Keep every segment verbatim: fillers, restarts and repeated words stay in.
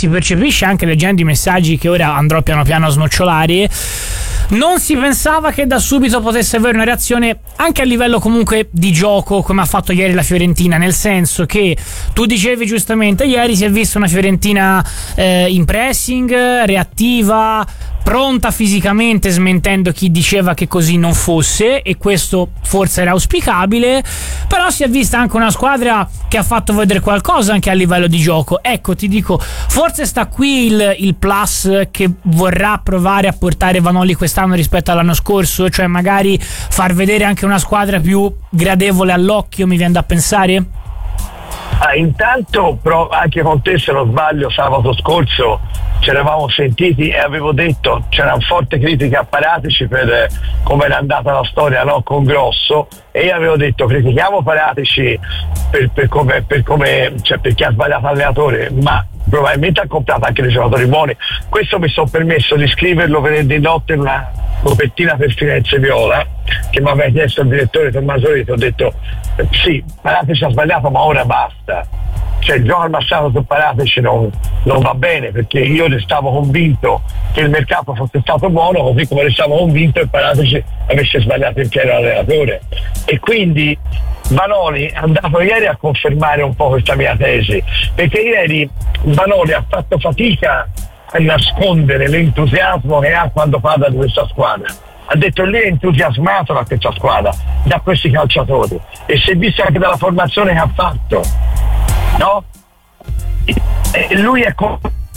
si percepisce anche leggendo i messaggi che ora andrò piano piano a snocciolare, non si pensava che da subito potesse avere una reazione anche a livello comunque di gioco, come ha fatto ieri la Fiorentina, nel senso che tu dicevi giustamente, ieri si è vista una Fiorentina eh, in pressing, reattiva, pronta fisicamente, smentendo chi diceva che così non fosse, e questo forse era auspicabile, però si è vista anche una squadra che ha fatto vedere qualcosa anche a livello di gioco. Ecco, ti dico, forse sta qui il, il plus che vorrà provare a portare Vanoli quest'anno rispetto all'anno scorso, cioè magari far vedere anche una squadra più gradevole all'occhio, mi viene da pensare? Ah, intanto però anche con te, se non sbaglio, sabato scorso ci eravamo sentiti e avevo detto, c'era una forte critica a Paratici per eh, come era andata la storia, no? Con Grosso, e io avevo detto critichiamo Paratici per, per come, per come cioè perché ha sbagliato l'allenatore, ma probabilmente ha comprato anche dei giocatori buoni. Questo mi sono permesso di scriverlo venerdì notte in una copertina per Firenze Viola che mi aveva chiesto il direttore Tommaso Rito. Ho detto sì, Paratici ha sbagliato, ma ora basta, cioè il gioco al passato su Paratici non, non va bene, perché io restavo convinto che il mercato fosse stato buono, così come restavo convinto che Paratici avesse sbagliato il piano allenatore, e quindi Vanoli è andato ieri a confermare un po' questa mia tesi, perché ieri Vanoli ha fatto fatica a nascondere l'entusiasmo che ha quando parla di questa squadra. Ha detto lì è entusiasmato da questa squadra, da questi calciatori, e si è visto anche dalla formazione che ha fatto, no? E lui è con...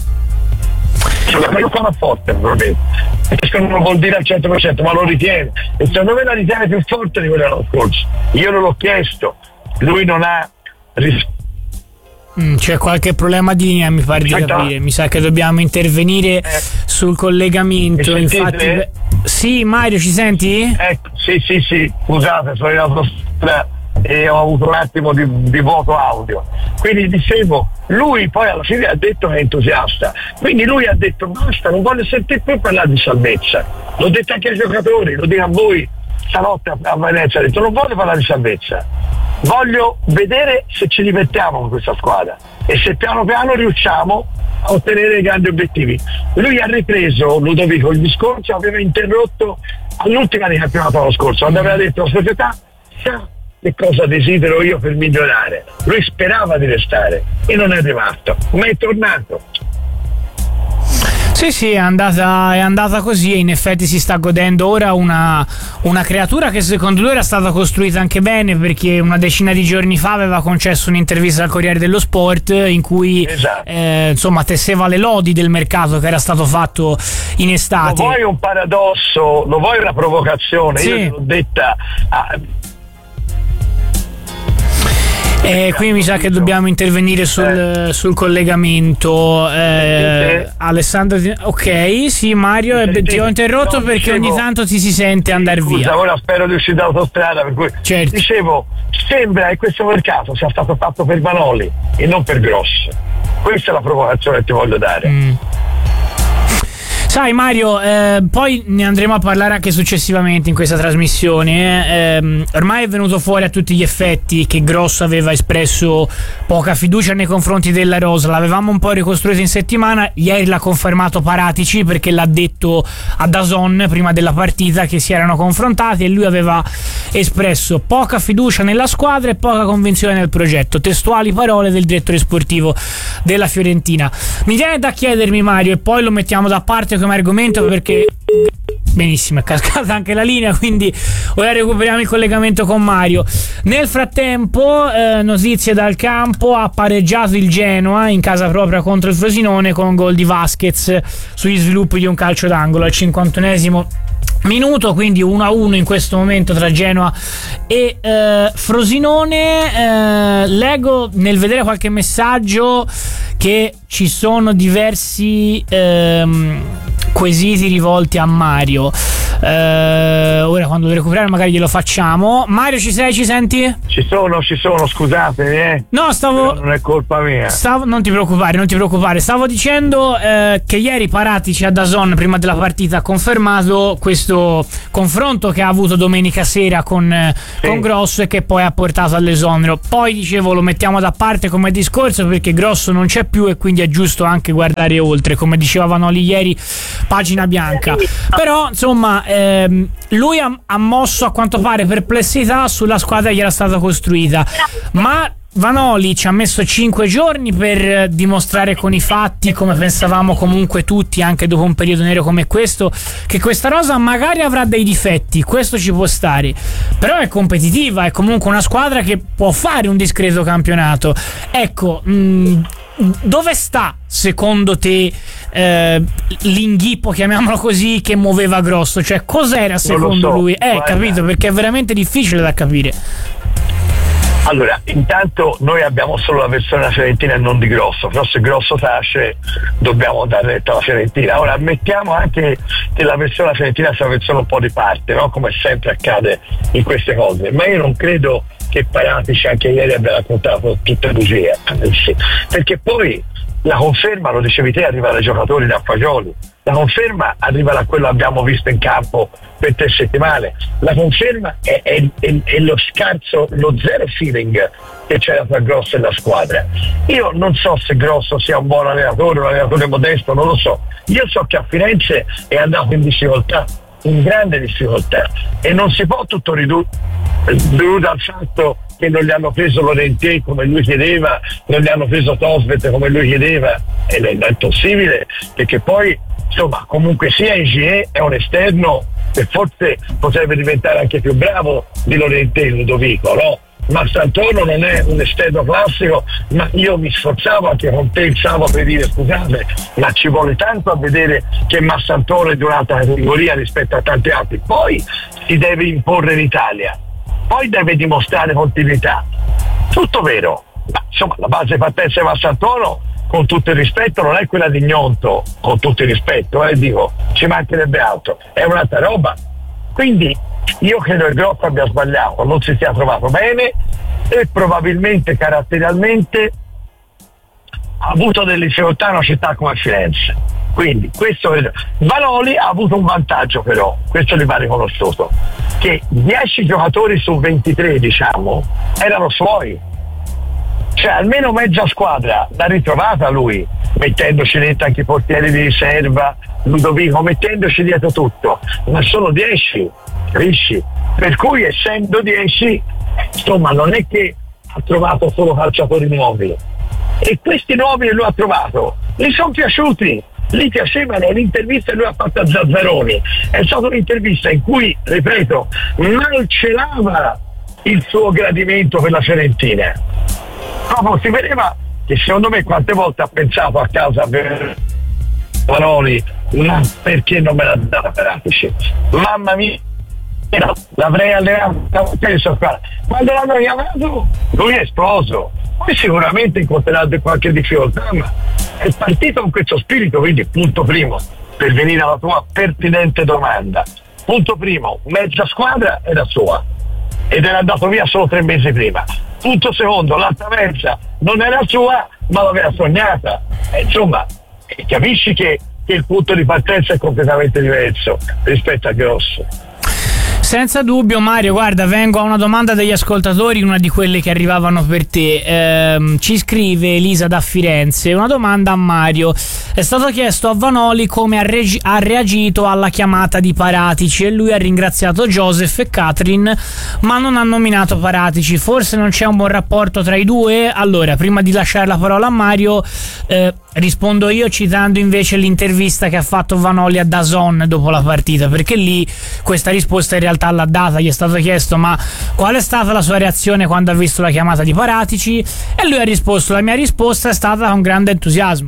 io sono forte probabilmente, questo non vuol dire al cento per cento, ma lo ritiene, e secondo me la ritiene più forte di quello dell'anno scorso. Io non l'ho chiesto, lui non ha risposto. Mm, c'è qualche problema di linea, mi pare di capire. Mi sa che dobbiamo intervenire eh, sul collegamento. Infatti, beh, sì, Mario, ci senti? Ecco, sì, sì, sì, scusate, sono in autostrada e ho avuto un attimo di, di vuoto audio. Quindi dicevo, lui poi alla fine ha detto che è entusiasta, quindi lui ha detto basta, non voglio sentire più parlare di salvezza. L'ho detto anche ai giocatori, lo dico a voi stanotte a Venezia, ha detto non voglio parlare di salvezza, voglio vedere se ci divertiamo con questa squadra e se piano piano riusciamo a ottenere grandi obiettivi. Lui ha ripreso, Ludovico, il discorso aveva interrotto all'ultima di campionato l'anno scorso, quando aveva detto la società sa che cosa desidero io per migliorare. Lui sperava di restare e non è arrivato, ma è tornato. Sì, sì, è andata, è andata così, e in effetti si sta godendo ora una, una creatura che secondo lui era stata costruita anche bene, perché una decina di giorni fa aveva concesso un'intervista al Corriere dello Sport in cui esatto. eh, insomma tesseva le lodi del mercato che era stato fatto in estate. Lo vuoi un paradosso, lo vuoi una provocazione? Sì. Io l'ho detta ah, Eh, qui mi sa che dobbiamo intervenire sul, eh. sul collegamento. Eh, Alessandro, ok, sì, Mario, eh, ti ho interrotto no, perché dicevo, ogni tanto ti si sente andare scusa, via. Ora spero di uscire dall'autostrada, per cui certo. Dicevo, sembra che questo mercato sia stato fatto per Vanoli e non per Grosso. Questa è la provocazione che ti voglio dare. Mm. Sai Mario, eh, poi ne andremo a parlare anche successivamente in questa trasmissione. Eh, ormai è venuto fuori a tutti gli effetti che Grosso aveva espresso poca fiducia nei confronti della rosa. L'avevamo un po' ricostruito in settimana, ieri l'ha confermato Paratici, perché l'ha detto a D A Z N prima della partita che si erano confrontati e lui aveva espresso poca fiducia nella squadra e poca convinzione nel progetto. Testuali parole del direttore sportivo della Fiorentina. Mi viene da chiedermi, Mario, e poi lo mettiamo da parte come argomento perché benissimo, è cascata anche la linea, quindi ora recuperiamo il collegamento con Mario. Nel frattempo eh, notizie dal campo: ha pareggiato il Genoa in casa propria contro il Frosinone con un gol di Vasquez sugli sviluppi di un calcio d'angolo al cinquantunesimo minuto, quindi uno a uno in questo momento tra Genoa e eh, Frosinone. Eh, leggo nel vedere qualche messaggio che ci sono diversi ehm, quesiti rivolti a Mario. eh, ora quando lo recuperare magari glielo facciamo. Mario, ci sei, ci senti? Ci sono, ci sono, scusate, eh. No, stavo... Però non è colpa mia. Stavo... Non ti preoccupare, non ti preoccupare. Stavo dicendo eh, che ieri Paratici a D A Z N prima della partita ha confermato questo confronto che ha avuto domenica sera con, eh, sì. con Grosso e che poi ha portato all'esonero. Poi dicevo lo mettiamo da parte come discorso perché Grosso non c'è più e quindi è giusto anche guardare oltre, come diceva Vanoli ieri, pagina bianca. Però insomma ehm, lui ha, ha mosso a quanto pare perplessità sulla squadra che era stata costruita, ma Vanoli ci ha messo cinque giorni per dimostrare con i fatti, come pensavamo comunque tutti anche dopo un periodo nero come questo, che questa rosa magari avrà dei difetti, questo ci può stare, però è competitiva, è comunque una squadra che può fare un discreto campionato. Ecco, mh, dove sta secondo te eh, l'inghippo, chiamiamolo così, che muoveva Grosso? Cioè cos'era secondo so, lui? Eh, guarda. capito, perché è veramente difficile da capire. Allora, intanto noi abbiamo solo la versione della Fiorentina e non di Grosso, però se Grosso tace dobbiamo dare retta alla Fiorentina. Ora ammettiamo anche che la versione della Fiorentina sia una versione un po' di parte, no? Come sempre accade in queste cose, ma io non credo che Paratici anche ieri abbia raccontato tutte bugie, anzi, perché poi la conferma, lo dicevi te, arriva dai giocatori da Fagioli, la conferma arriva da quello che abbiamo visto in campo per tre settimane, la conferma è, è, è, è lo scarso, lo zero feeling che c'era tra Grosso e la squadra. Io non so se Grosso sia un buon allenatore, un allenatore modesto, non lo so. Io so che a Firenze è andato in difficoltà, in grande difficoltà, e non si può tutto ridurre dovuto al fatto che non gli hanno preso Lorentè come lui chiedeva, non gli hanno preso Tosvet come lui chiedeva, ed è, è impossibile, perché poi insomma comunque sia Ingier è un esterno che forse potrebbe diventare anche più bravo di Lorentè, Ludovico, no? Massantorno non è un esterno classico, ma io mi sforzavo anche con te il sabato per dire scusate, ma ci vuole tanto a vedere che Massantorno è di un'altra categoria rispetto a tanti altri. Poi si deve imporre in Italia, poi deve dimostrare continuità, tutto vero, ma insomma la base partenza di Massantorno, con tutto il rispetto, non è quella di Gnonto, con tutto il rispetto, eh, dico, ci mancherebbe altro, è un'altra roba. Quindi io credo che Grosso abbia sbagliato, non si sia trovato bene e probabilmente caratterialmente ha avuto delle difficoltà in una città come Firenze. Quindi questo è... Vanoli ha avuto un vantaggio, però questo gli va riconosciuto, che dieci giocatori su ventitré, diciamo, erano suoi, cioè almeno mezza squadra l'ha ritrovata lui, mettendoci dentro anche i portieri di riserva, Ludovico, mettendoci dietro tutto, ma sono dieci, capisci? Per cui essendo dieci, insomma, non è che ha trovato solo calciatori nuovi, e questi nuovi che lui ha trovato gli sono piaciuti, gli piacevano. L'intervista che lui ha fatto a Zazzaroni è stata un'intervista in cui, ripeto, malcelava il suo gradimento per la Fiorentina, proprio si vedeva che secondo me quante volte ha pensato a casa per Vanoli, ma perché non me l'ha data Paratici, mamma mia, l'avrei allenato penso, quando l'hanno chiamato lui è esploso. Poi sicuramente incontrerà qualche difficoltà, ma è partito con questo spirito. Quindi punto primo, per venire alla tua pertinente domanda, punto primo, mezza squadra era sua ed era andato via solo tre mesi prima. Punto secondo, l'altra mezza non era sua ma l'aveva sognata, e insomma capisci che, che il punto di partenza è completamente diverso rispetto a Grosso. Senza dubbio, Mario, guarda, vengo a una domanda degli ascoltatori, una di quelle che arrivavano per te. Ehm, ci scrive Elisa da Firenze, una domanda a Mario. È stato chiesto a Vanoli come ha, regi- ha reagito alla chiamata di Paratici e lui ha ringraziato Joseph e Catherine, ma non ha nominato Paratici. Forse non c'è un buon rapporto tra i due? Allora, prima di lasciare la parola a Mario, eh, rispondo io citando invece l'intervista che ha fatto Vanoli a D A Z N dopo la partita, perché lì questa risposta in realtà l'ha data. Gli è stato chiesto ma qual è stata la sua reazione quando ha visto la chiamata di Paratici, e lui ha risposto: la mia risposta è stata con grande entusiasmo.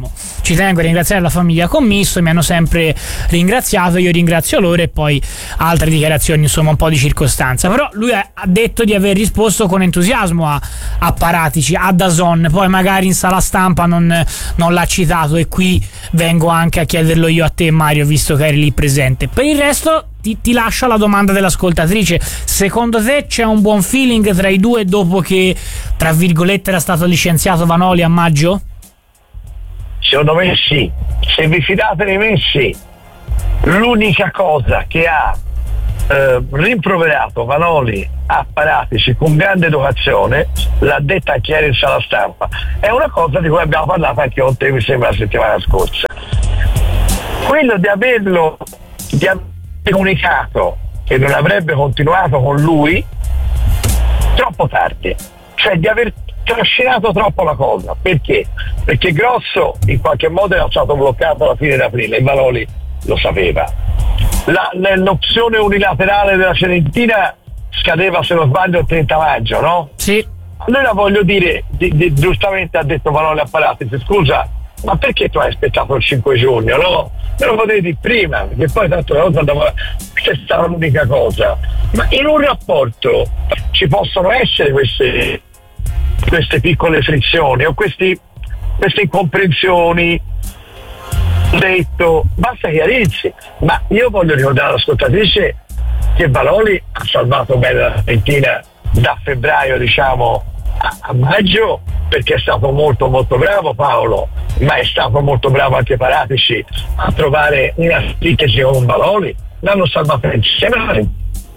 ci tengo a ringraziare la famiglia Commisso, mi hanno sempre ringraziato, io ringrazio loro, e poi altre dichiarazioni, insomma un po' di circostanza. Però lui ha detto di aver risposto con entusiasmo a, a Paratici, a DAZN, poi magari in sala stampa non, non l'ha citato, e qui vengo anche a chiederlo io a te, Mario, visto che eri lì presente. Per il resto ti, ti lascio la domanda dell'ascoltatrice: secondo te c'è un buon feeling tra i due dopo che, tra virgolette, era stato licenziato Vanoli a maggio? Secondo me sì, se vi fidate di me sì. L'unica cosa che ha eh, rimproverato Vanoli a Paratici con grande educazione, l'ha detta anche ieri in sala stampa, è una cosa di cui abbiamo parlato anche con te, mi sembra, la settimana scorsa, quello di averlo di aver comunicato che non avrebbe continuato con lui troppo tardi, cioè di aver trascinato troppo la cosa. Perché? Perché Grosso in qualche modo era stato bloccato alla fine di aprile e Vanoli lo sapeva. La, l'opzione unilaterale della Fiorentina scadeva, se non sbaglio, il trenta maggio, no? Sì. Allora voglio dire, di, di, giustamente ha detto Vanoli a Paratici: scusa, ma perché tu hai aspettato il cinque giugno, no? Me lo potevi dire prima, perché poi tanto la cosa andava, questa è l'unica cosa. Ma in un rapporto ci possono essere queste queste piccole frizioni o questi, queste incomprensioni, detto, basta chiarirsi. Ma io voglio ricordare all'ascoltatrice che Vanoli ha salvato bene la Fiorentina da febbraio, diciamo, a, a maggio, perché è stato molto molto bravo Paolo, ma è stato molto bravo anche Paratici a trovare una sintesi con Vanoli, l'hanno salvato insieme.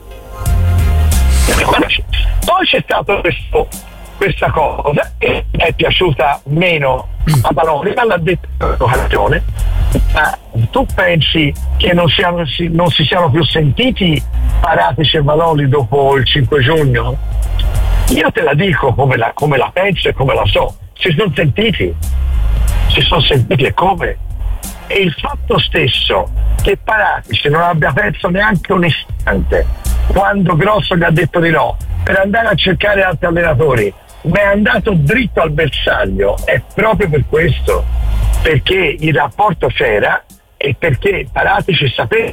Poi c'è stato questo questa cosa che è piaciuta meno a Vanoli, ma l'ha detto in occasione. Ma tu pensi che non, siano, non si siano più sentiti Paratici e Vanoli dopo il cinque giugno? Io te la dico come la, come la penso e come la so. Si sono sentiti, si sono sentiti e come? E il fatto stesso che Paratici non abbia perso neanche un istante quando Grosso gli ha detto di no per andare a cercare altri allenatori, ma è andato dritto al bersaglio, è proprio per questo, perché il rapporto c'era e perché Paratici sapeva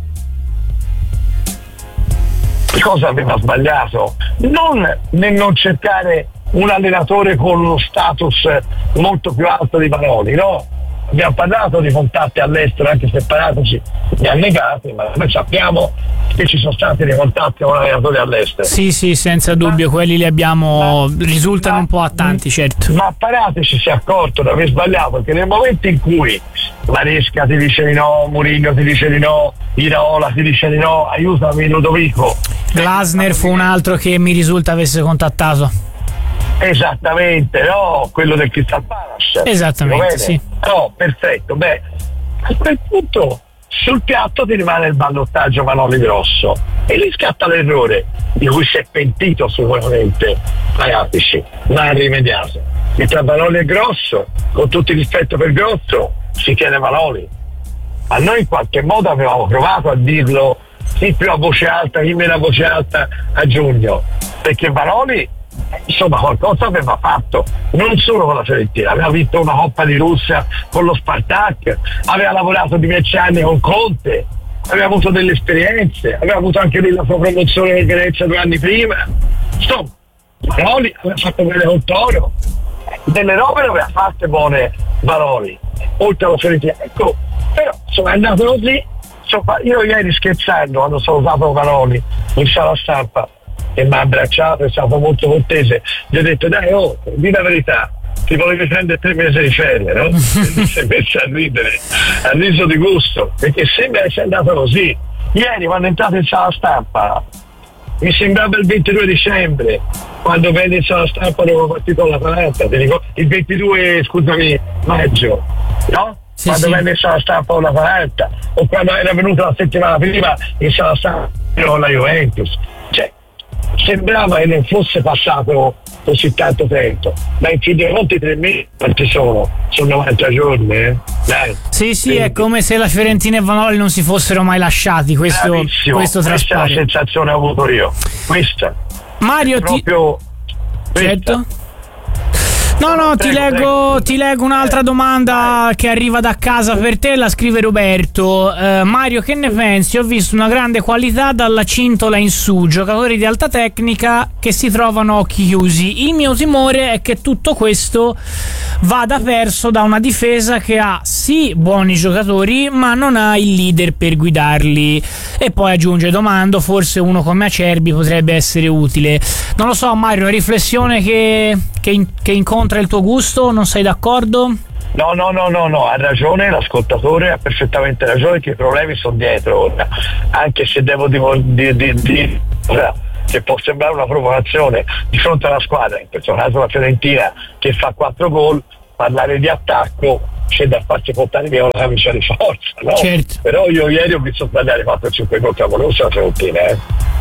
cosa aveva sbagliato, non nel non cercare un allenatore con uno status molto più alto di Vanoli, no? Abbiamo parlato di contatti all'estero, anche se Paratici li ha negati, ma noi sappiamo che ci sono stati dei contatti con allenatori all'estero. Sì, sì, senza dubbio, ma, quelli li abbiamo, ma, risultano ma, un po' a tanti, certo. Ma Paratici si è accorto di aver sbagliato, perché nel momento in cui Maresca ti dice di no, Mourinho ti dice di no, Iraola ti dice di no, aiutami Ludovico, Glasner fu un altro che mi risulta avesse contattato. Esattamente, no? Quello del Crystal Palace. Esattamente, sì. No, perfetto. Beh, a quel punto sul piatto ti rimane il ballottaggio Vanoli Grosso e lì scatta l'errore di cui si è pentito sicuramente Paratici, ma ha rimediato. E tra Vanoli e Grosso, con tutto il rispetto per Grosso, si chiede Vanoli. Ma noi in qualche modo avevamo provato a dirlo chi più a voce alta, chi meno a voce alta a giugno, perché Vanoli insomma qualcosa aveva fatto, non solo con la Fiorentina, aveva vinto una Coppa di Russia con lo Spartak, aveva lavorato diversi anni con Conte, aveva avuto delle esperienze, aveva avuto anche lui la sua promozione in Venezia due anni prima. Insomma, Vanoli aveva fatto bene con Toro, delle robe le aveva fatte buone Vanoli, oltre alla Fiorentina, ecco. Però insomma è andato così. Insomma, io ieri scherzando, quando sono salutato Vanoli in sala stampa e mi ha abbracciato, è stato molto cortese, gli ho detto dai, oh, di la verità, ti volevi prendere tre mesi di ferie, no? E mi si è messo a ridere, a riso di gusto, perché sembra essere andato così. Ieri quando è entrato in sala stampa mi sembrava il ventidue dicembre, quando venne in sala stampa dopo partito all'Atalanta, il ventidue, scusami, maggio, no? Sì, quando sì. venne in sala stampa con l'Atalanta, o quando era venuto la settimana prima in sala stampa con la Juventus. Cioè, sembrava che non fosse passato così tanto tempo, ma in fin dei conti tre mesi quanti sono? Sono novanta giorni, eh? Dai. Sì, sì, quindi è come se la Fiorentina e Vanoli non si fossero mai lasciati, questo, questo questa è la sensazione che ho avuto io, questa Mario proprio ti... certo. No, no, prego, ti leggo, prego. ti leggo un'altra Eh, domanda vai. che arriva da casa per te, la scrive Roberto. Eh, Mario, che ne pensi? Ho visto una grande qualità dalla cintola in su, giocatori di alta tecnica che si trovano a occhi chiusi. Il mio timore è che tutto questo vada perso da una difesa che ha sì buoni giocatori, ma non ha il leader per guidarli. E poi aggiunge: domando, forse uno come Acerbi potrebbe essere utile. Non lo so, Mario, una riflessione che, che, in, che incontra il tuo gusto? Non sei d'accordo? No, no, no, no, no, ha ragione, l'ascoltatore ha perfettamente ragione che i problemi sono dietro ora, anche se devo dire di, di, di, che può sembrare una provocazione di fronte alla squadra, in questo caso la Fiorentina che fa quattro gol, parlare di attacco c'è da farsi portare via una camicia di forza, no? Certo. Però io ieri ho visto sbagliare quattro cinque gol clamorosi la Fiorentina, eh.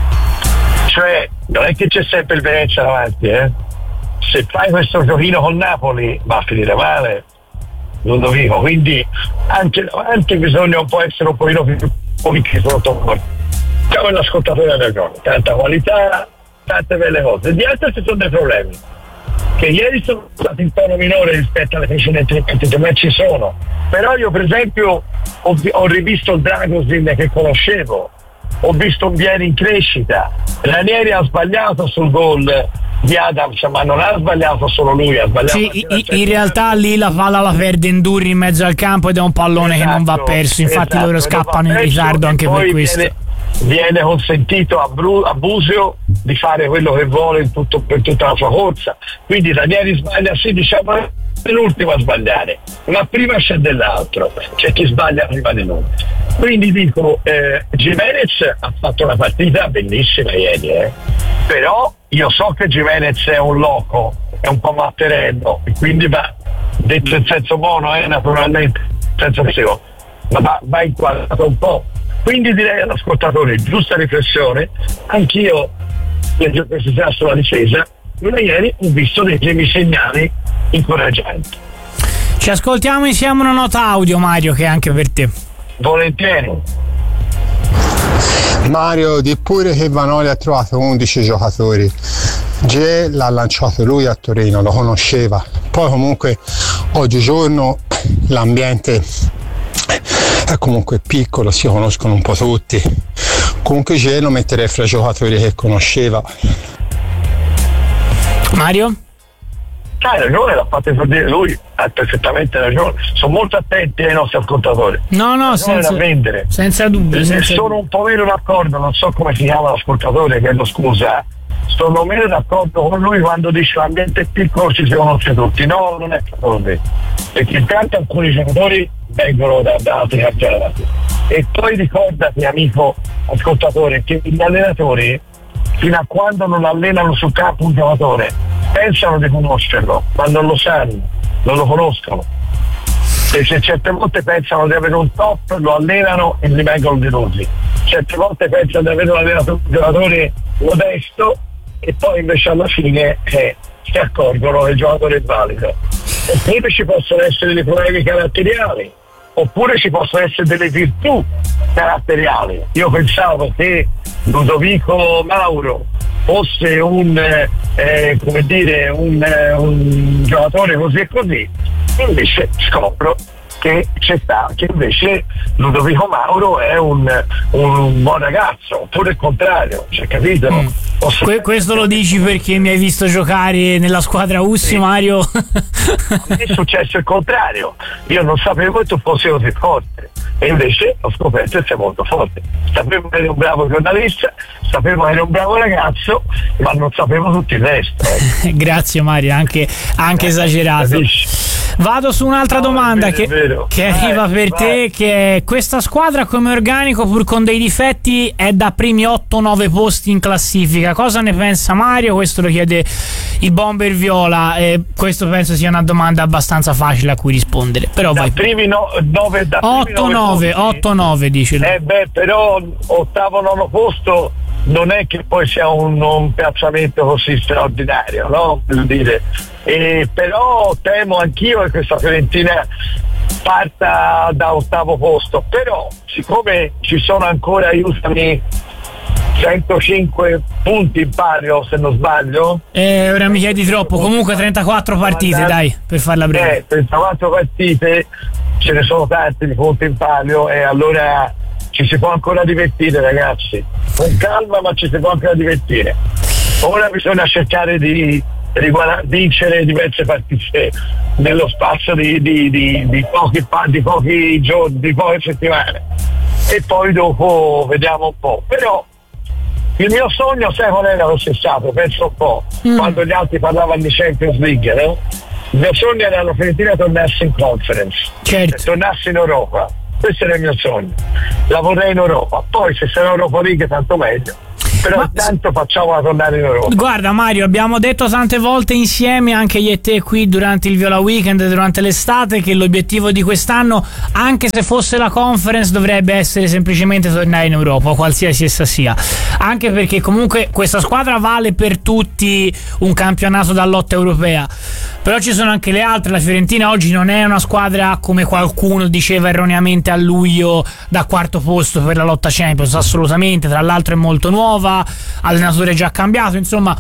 Cioè, non è che c'è sempre il Venezia davanti, eh. Se fai questo giochino con Napoli va a finire male, non lo dico, quindi anche davanti bisogna un po' essere un pochino più puliti sotto. Diciamo l'ascoltatore ha ragione, tanta qualità, tante belle cose. Di altro ci sono dei problemi che ieri sono stati in tono minore rispetto alle precedenti partite, ma ci sono. Però io per esempio ho, ho rivisto il Dragosin che conoscevo, ho visto un Vieri in crescita, Ranieri ha sbagliato sul gol di Adams, ma non ha sbagliato solo lui, ha sbagliato sì, in, in realtà lì la palla la perde Endurri in mezzo al campo ed è un pallone esatto, che non va perso, infatti esatto, loro scappano in ritardo anche per questo. Viene, viene consentito a, Bru, a Busio di fare quello che vuole in tutto, per tutta la sua corsa, quindi Ranieri sbaglia, sì, diciamo è l'ultimo a sbagliare, ma prima c'è dell'altro, c'è chi sbaglia prima di noi. Quindi dico, eh, Gimenez ha fatto una partita bellissima ieri, eh. Però io so che Gimenez è un loco, è un po' matterello, e quindi va, detto in senso buono, eh, naturalmente, senso psico, ma va, va inquadrato un po'. Quindi direi all'ascoltatore, giusta riflessione, anch'io leggo questa sulla difesa, ma ieri ho visto dei primi segnali incoraggianti. Ci ascoltiamo insieme una nota audio, Mario, che è anche per te. Volentieri. Mario, di pure che Vanoli ha trovato undici giocatori. G l'ha lanciato lui a Torino, lo conosceva. Poi comunque oggigiorno l'ambiente è comunque piccolo, si conoscono un po' tutti. Comunque G lo metterei fra i giocatori che conosceva. Mario? Hai ragione, l'ha fatto esordire lui, ha perfettamente ragione. Sono molto attenti ai nostri ascoltatori. No, no, senza, da vendere. senza dubbio. Senza sono un po' meno d'accordo, non so come si chiama l'ascoltatore, chiedo scusa. Sono meno d'accordo con lui quando dice l'ambiente è piccolo, ci si conosce tutti. No, non è così. Perché intanto alcuni giocatori vengono da, da altri campionati. E poi ricordati, amico ascoltatore, che gli allenatori, fino a quando non allenano sul campo un giocatore, pensano di conoscerlo, ma non lo sanno, non lo conoscono. E se certe volte pensano di avere un top, lo allenano e gli vengono delusi. Certe volte pensano di avere un allenatore, un giocatore modesto e poi invece alla fine eh, si accorgono che il giocatore è valido. Oppure ci possono essere dei problemi caratteriali, oppure ci possono essere delle virtù caratteriali. Io pensavo che Ludovico Mauro fosse un eh, come dire un, eh, un giocatore così e così, invece scopro che c'è sta che invece Ludovico Mauro è un, un buon ragazzo, oppure il contrario, cioè, capito? Mm. Que- questo lo dici perché mi hai visto giocare nella squadra Ussi, sì. Mario? È successo il contrario, io non sapevo che tu fossi così forte e invece ho scoperto che sei molto forte. Sapevo che eri un bravo giornalista, sapevo che eri un bravo ragazzo, ma non sapevo tutto il resto. Eh. Grazie Mario, anche, anche eh, esagerato. Vado su un'altra no, domanda è vero, che, che vai, arriva per vai. te, che è: questa squadra come organico, pur con dei difetti, è da primi otto nove posti in classifica. Cosa ne pensa Mario? Questo lo chiede il Bomber Viola, e questo penso sia una domanda abbastanza facile a cui rispondere. Però da vai. Primi no, nove, da otto nove, otto nove dice. Eh beh, però ottavo nono posto non è che poi sia un, un piazzamento così straordinario, no? Per dire. E però temo anch'io che questa Fiorentina parta da ottavo posto, però siccome ci sono ancora, aiutami, centocinque punti in palio, se non sbaglio. Eh, ora mi chiedi troppo, comunque trentaquattro partite, dai, per farla breve. Eh, trentaquattro partite, ce ne sono tanti di punti in palio e allora ci si può ancora divertire, ragazzi. Con calma, ma ci si può ancora divertire. Ora bisogna cercare di riguarda- vincere diverse partite nello spazio di, di, di, di, pochi, di pochi giorni, di poche settimane. E poi dopo vediamo un po'. Però il mio sogno, sai qual era lo stesso? Penso un po', mm. quando gli altri parlavano di Champions League, no? Il mio sogno era che la Fiorentina tornasse in Conference, certo. tornasse in Europa. Questo era il mio sogno. La vorrei in Europa. Poi se sarà Europa League tanto meglio. Però ma intanto facciamola tornare in Europa. Guarda Mario, abbiamo detto tante volte insieme, anche io e te qui durante il Viola Weekend, durante l'estate, che l'obiettivo di quest'anno, anche se fosse la Conference, dovrebbe essere semplicemente tornare in Europa, qualsiasi essa sia. Anche perché comunque questa squadra vale per tutti un campionato da lotta europea. Però ci sono anche le altre. La Fiorentina oggi non è una squadra, come qualcuno diceva erroneamente a luglio, da quarto posto per la lotta Champions, assolutamente. Tra l'altro è molto nuova, allenatore già cambiato, insomma.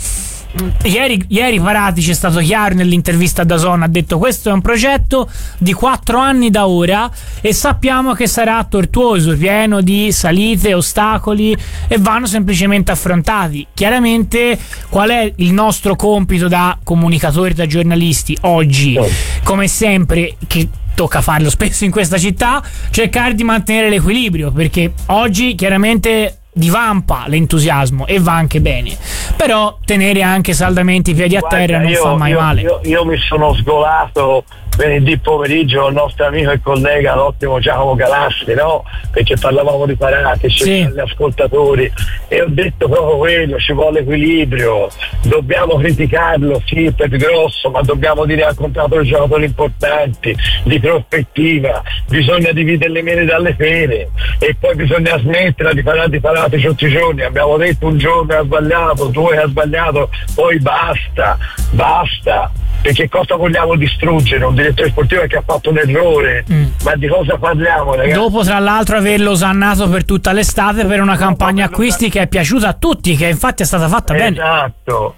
Ieri, ieri Paratici è stato chiaro nell'intervista a DAZN, ha detto questo è un progetto di quattro anni da ora e sappiamo che sarà tortuoso, pieno di salite, ostacoli, e vanno semplicemente affrontati. Chiaramente qual è il nostro compito da comunicatori, da giornalisti oggi? Come sempre, che tocca farlo spesso in questa città, cercare di mantenere l'equilibrio, perché oggi chiaramente divampa l'entusiasmo e va anche bene, però tenere anche saldamente i piedi a terra. Guarda, non io, fa mai io, male. Io, io mi sono sgolato venerdì pomeriggio il nostro amico e collega l'ottimo Giacomo Galassi, no? Perché parlavamo di Paratici, sì, agli ascoltatori, e ho detto proprio quello, ci vuole equilibrio, dobbiamo criticarlo sì per grosso, ma dobbiamo dire al contrario giocatori importanti, di prospettiva, bisogna dividere le mele dalle pere e poi bisogna smettere di parlare di Paratici tutti i giorni. Abbiamo detto un giorno ha sbagliato, due ha sbagliato, poi basta, basta. Perché cosa vogliamo distruggere? Un direttore sportivo che ha fatto un errore, mm. ma di cosa parliamo, ragazzi? Dopo tra l'altro averlo osannato per tutta l'estate per una no, campagna acquisti che è piaciuta a tutti, che infatti è stata fatta esatto, bene. Esatto,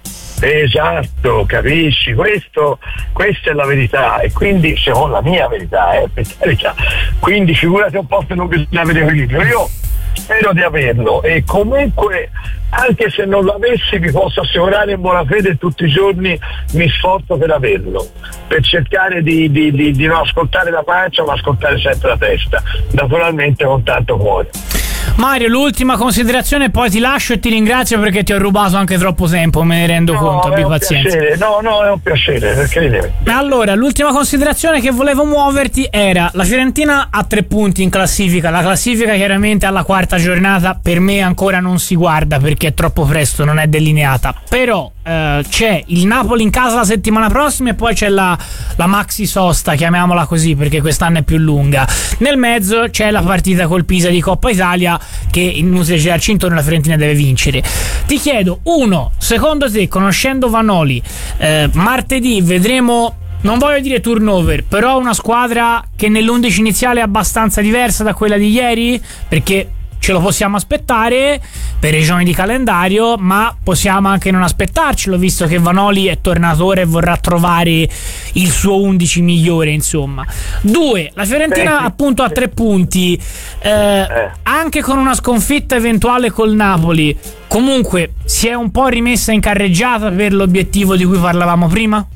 esatto, capisci? Questo, questa è la verità, e quindi secondo la mia verità, eh, per carità. Quindi figurati un po' se non bisogna avere equilibrio. Io spero di averlo, e comunque anche se non l'avessi vi posso assicurare in buona fede tutti i giorni mi sforzo per averlo, per cercare di, di, di, di non ascoltare la pancia ma ascoltare sempre la testa, naturalmente con tanto cuore. Mario, l'ultima considerazione, poi ti lascio e ti ringrazio perché ti ho rubato anche troppo tempo, me ne rendo no, conto, abbi pazienza. Piacere. No, no, è un piacere, perché allora, l'ultima considerazione che volevo muoverti era: la Fiorentina ha tre punti in classifica, la classifica chiaramente alla quarta giornata per me ancora non si guarda perché è troppo presto, non è delineata, però eh, c'è il Napoli in casa la settimana prossima e poi c'è la, la maxi sosta, chiamiamola così perché quest'anno è più lunga. Nel mezzo c'è la partita col Pisa di Coppa Italia che inutile girarci intorno, la Fiorentina deve vincere. Ti chiedo, uno, secondo te, conoscendo Vanoli, eh, martedì vedremo, non voglio dire turnover, però una squadra che nell'undici iniziale è abbastanza diversa da quella di ieri? Perché ce lo possiamo aspettare per ragioni di calendario, ma possiamo anche non aspettarcelo, visto che Vanoli è tornato ora e vorrà trovare il suo undici migliore, insomma. Due, la Fiorentina sì, appunto ha tre punti, eh, eh. anche con una sconfitta eventuale col Napoli, comunque si è un po' rimessa in carreggiata per l'obiettivo di cui parlavamo prima?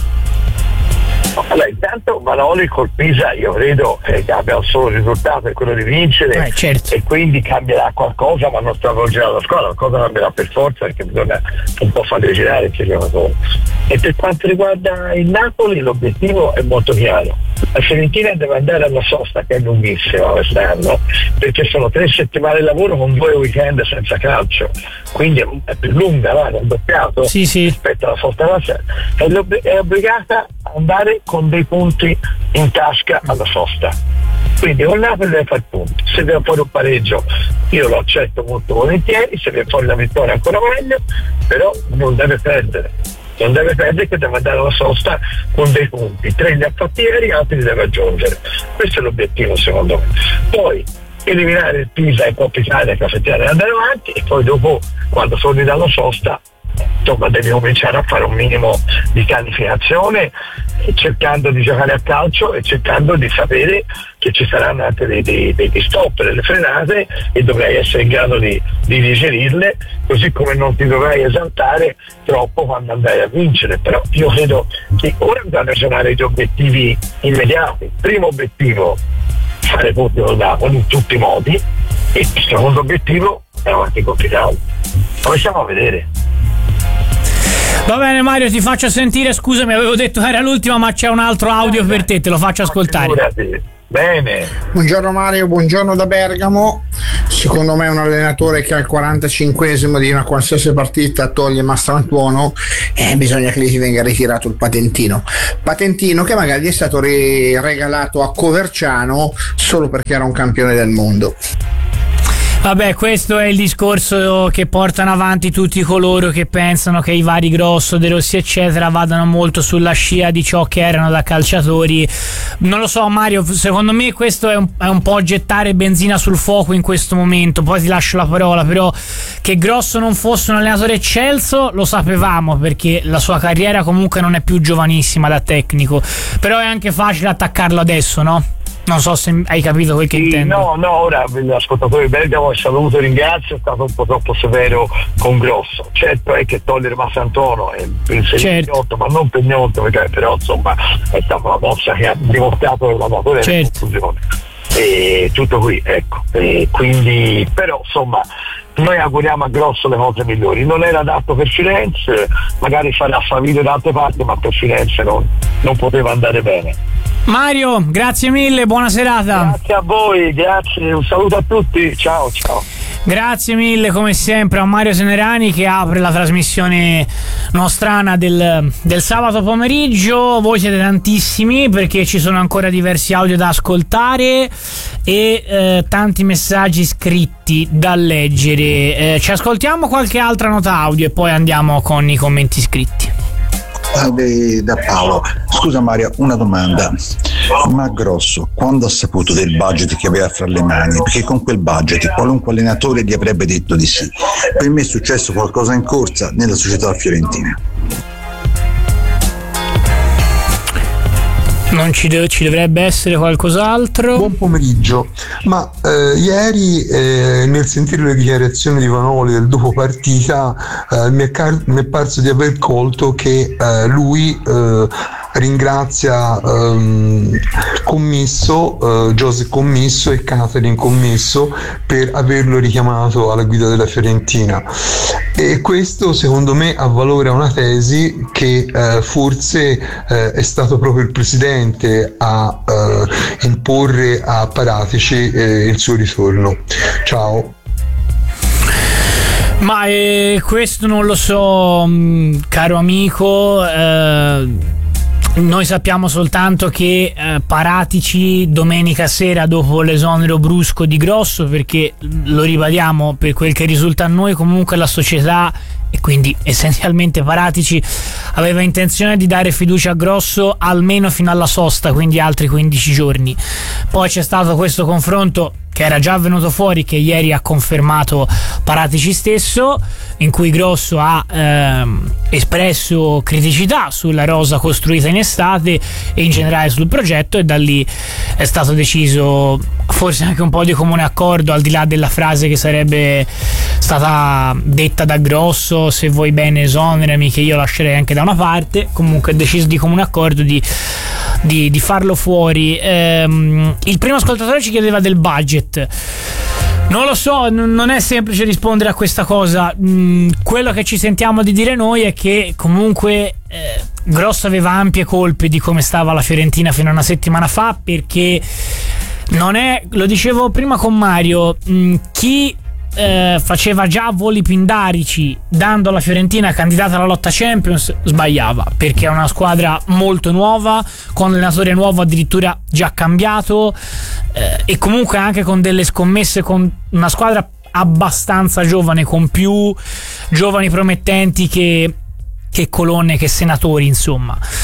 Allora, intanto Vanoli col Pisa io credo che abbia un solo risultato, è quello di vincere, eh, certo. E quindi cambierà qualcosa, ma non stravolgerà la squadra, qualcosa cambierà per forza perché bisogna un po' farli girare i giocatori. E per quanto riguarda il Napoli l'obiettivo è molto chiaro: la Fiorentina deve andare alla sosta, che è lunghissima quest'anno, perché sono tre settimane di lavoro con due weekend senza calcio, quindi è più lunga, va, è doppiato sì, sì. rispetto alla sosta alla sera. È obbligata ad andare con dei punti in tasca alla sosta, quindi con Napoli deve fare punti. Se viene fuori un pareggio io lo accetto molto volentieri, se viene fuori la vittoria ancora meglio, però non deve perdere non deve perdere che deve andare alla sosta con dei punti, tre li ha fatti ieri, altri li deve aggiungere. Questo è l'obiettivo secondo me. Poi eliminare il Pisa e Coppa Italia, caffettiera e andare avanti, e poi dopo, quando torni dalla sosta, insomma, devi cominciare a fare un minimo di pianificazione, cercando di giocare a calcio e cercando di sapere che ci saranno anche dei, dei, dei stop, delle frenate, e dovrai essere in grado di, di digerirle, così come non ti dovrai esaltare troppo quando andrai a vincere. Però io credo che ora bisogna ragionare di obiettivi immediati. Primo obiettivo, fare punti col Napoli in tutti i modi, e il secondo obiettivo è avanti con Italia. Lo stiamo a vedere. Va bene Mario, ti faccio sentire, scusami, avevo detto che era l'ultima, ma c'è un altro audio per te, te lo faccio ascoltare. Bene. Buongiorno Mario, buongiorno da Bergamo. Secondo me un allenatore che al quarantacinquesimo di una qualsiasi partita toglie Mastrantuono, eh, bisogna che gli si venga ritirato il patentino. Patentino che magari è stato re- regalato a Coverciano solo perché era un campione del mondo. Vabbè, questo è il discorso che portano avanti tutti coloro che pensano che i vari Grosso, De Rossi eccetera vadano molto sulla scia di ciò che erano da calciatori. Non lo so Mario, secondo me questo è un, è un po' gettare benzina sul fuoco in questo momento. Poi ti lascio la parola, però che Grosso non fosse un allenatore eccelso lo sapevamo, perché la sua carriera comunque non è più giovanissima da tecnico, però è anche facile attaccarlo adesso, no? Non so se hai capito quel che sì, intendo. No, no, ora l'ascoltatore Bergamo è saluto e ringrazio, è stato un po' troppo severo con Grosso. Certo è che togliere Mastrantuono è per certo. Ma non per niente, perché però insomma è stata una mossa che ha dimostrato che l'amatore è una conclusione. E tutto qui, ecco. E quindi, però insomma, noi auguriamo a Grosso le cose migliori. Non era adatto per Firenze, magari farà faville da altre parti, ma per Firenze non, non poteva andare bene. Mario, grazie mille, buona serata. Grazie a voi, grazie, un saluto a tutti, ciao ciao. Grazie mille come sempre a Mario Senerani che apre la trasmissione nostrana del, del sabato pomeriggio. Voi siete tantissimi perché ci sono ancora diversi audio da ascoltare e eh, tanti messaggi scritti da leggere. Eh, ci ascoltiamo qualche altra nota audio e poi andiamo con i commenti scritti. Da Paolo, scusa Mario, una domanda, ma Grosso quando ha saputo del budget che aveva fra le mani, perché con quel budget qualunque allenatore gli avrebbe detto di sì, per me è successo qualcosa in corsa nella società fiorentina. Non ci, de- ci dovrebbe essere qualcos'altro? Buon pomeriggio, ma eh, ieri eh, nel sentire le dichiarazioni di Vanoli del dopo partita eh, mi, è car- mi è parso di aver colto che eh, lui eh, ringrazia ehm, Commisso, eh, José Commisso e Catherine Commisso per averlo richiamato alla guida della Fiorentina, e questo secondo me avvalora una tesi che eh, forse eh, è stato proprio il presidente a uh, imporre a Paratici eh, il suo ritorno. Ciao. Ma eh, questo non lo so, mh, caro amico. Eh, noi sappiamo soltanto che eh, Paratici domenica sera, dopo l'esonero brusco di Grosso, perché lo ribadiamo, per quel che risulta a noi comunque la società e quindi essenzialmente Paratici aveva intenzione di dare fiducia a Grosso almeno fino alla sosta, quindi altri quindici giorni. Poi c'è stato questo confronto che era già venuto fuori, che ieri ha confermato Paratici stesso, in cui Grosso ha ehm, espresso criticità sulla rosa costruita in estate e in generale sul progetto, e da lì è stato deciso, forse anche un po' di comune accordo, al di là della frase che sarebbe stata detta da Grosso: se vuoi bene esonerami che io lascerei anche da una parte. Comunque è deciso di comune accordo di, di, di farlo fuori. Ehm, il primo ascoltatore ci chiedeva del budget. Non lo so, n- non è semplice rispondere a questa cosa. Mm, quello che ci sentiamo di dire noi è che comunque eh, Grosso aveva ampie colpe di come stava la Fiorentina fino a una settimana fa, perché non è, lo dicevo prima con Mario, mh, chi eh, faceva già voli pindarici dando la Fiorentina candidata alla lotta Champions sbagliava, perché è una squadra molto nuova, con un allenatore nuovo addirittura già cambiato, eh, e comunque anche con delle scommesse, con una squadra abbastanza giovane, con più giovani promettenti che che colonne, che senatori, insomma.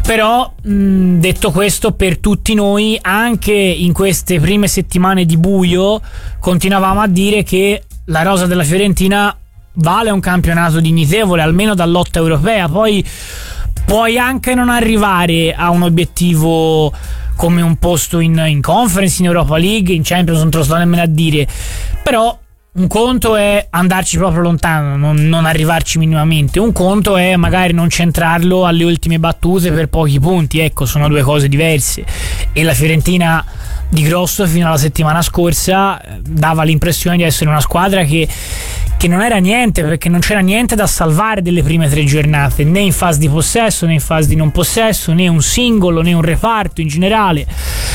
Però mh, detto questo, per tutti noi anche in queste prime settimane di buio continuavamo a dire che la rosa della Fiorentina vale un campionato dignitevole, almeno dal lotta europea. Poi puoi anche non arrivare a un obiettivo come un posto in, in Conference, in Europa League, in Champions, non te lo sto nemmeno a dire, però un conto è andarci proprio lontano, non, non arrivarci minimamente. Un conto è magari non centrarlo alle ultime battute per pochi punti. Ecco, sono due cose diverse. E la Fiorentina di Grosso fino alla settimana scorsa dava l'impressione di essere una squadra che, che non era niente, perché non c'era niente da salvare delle prime tre giornate, né in fase di possesso né in fase di non possesso, né un singolo né un reparto in generale.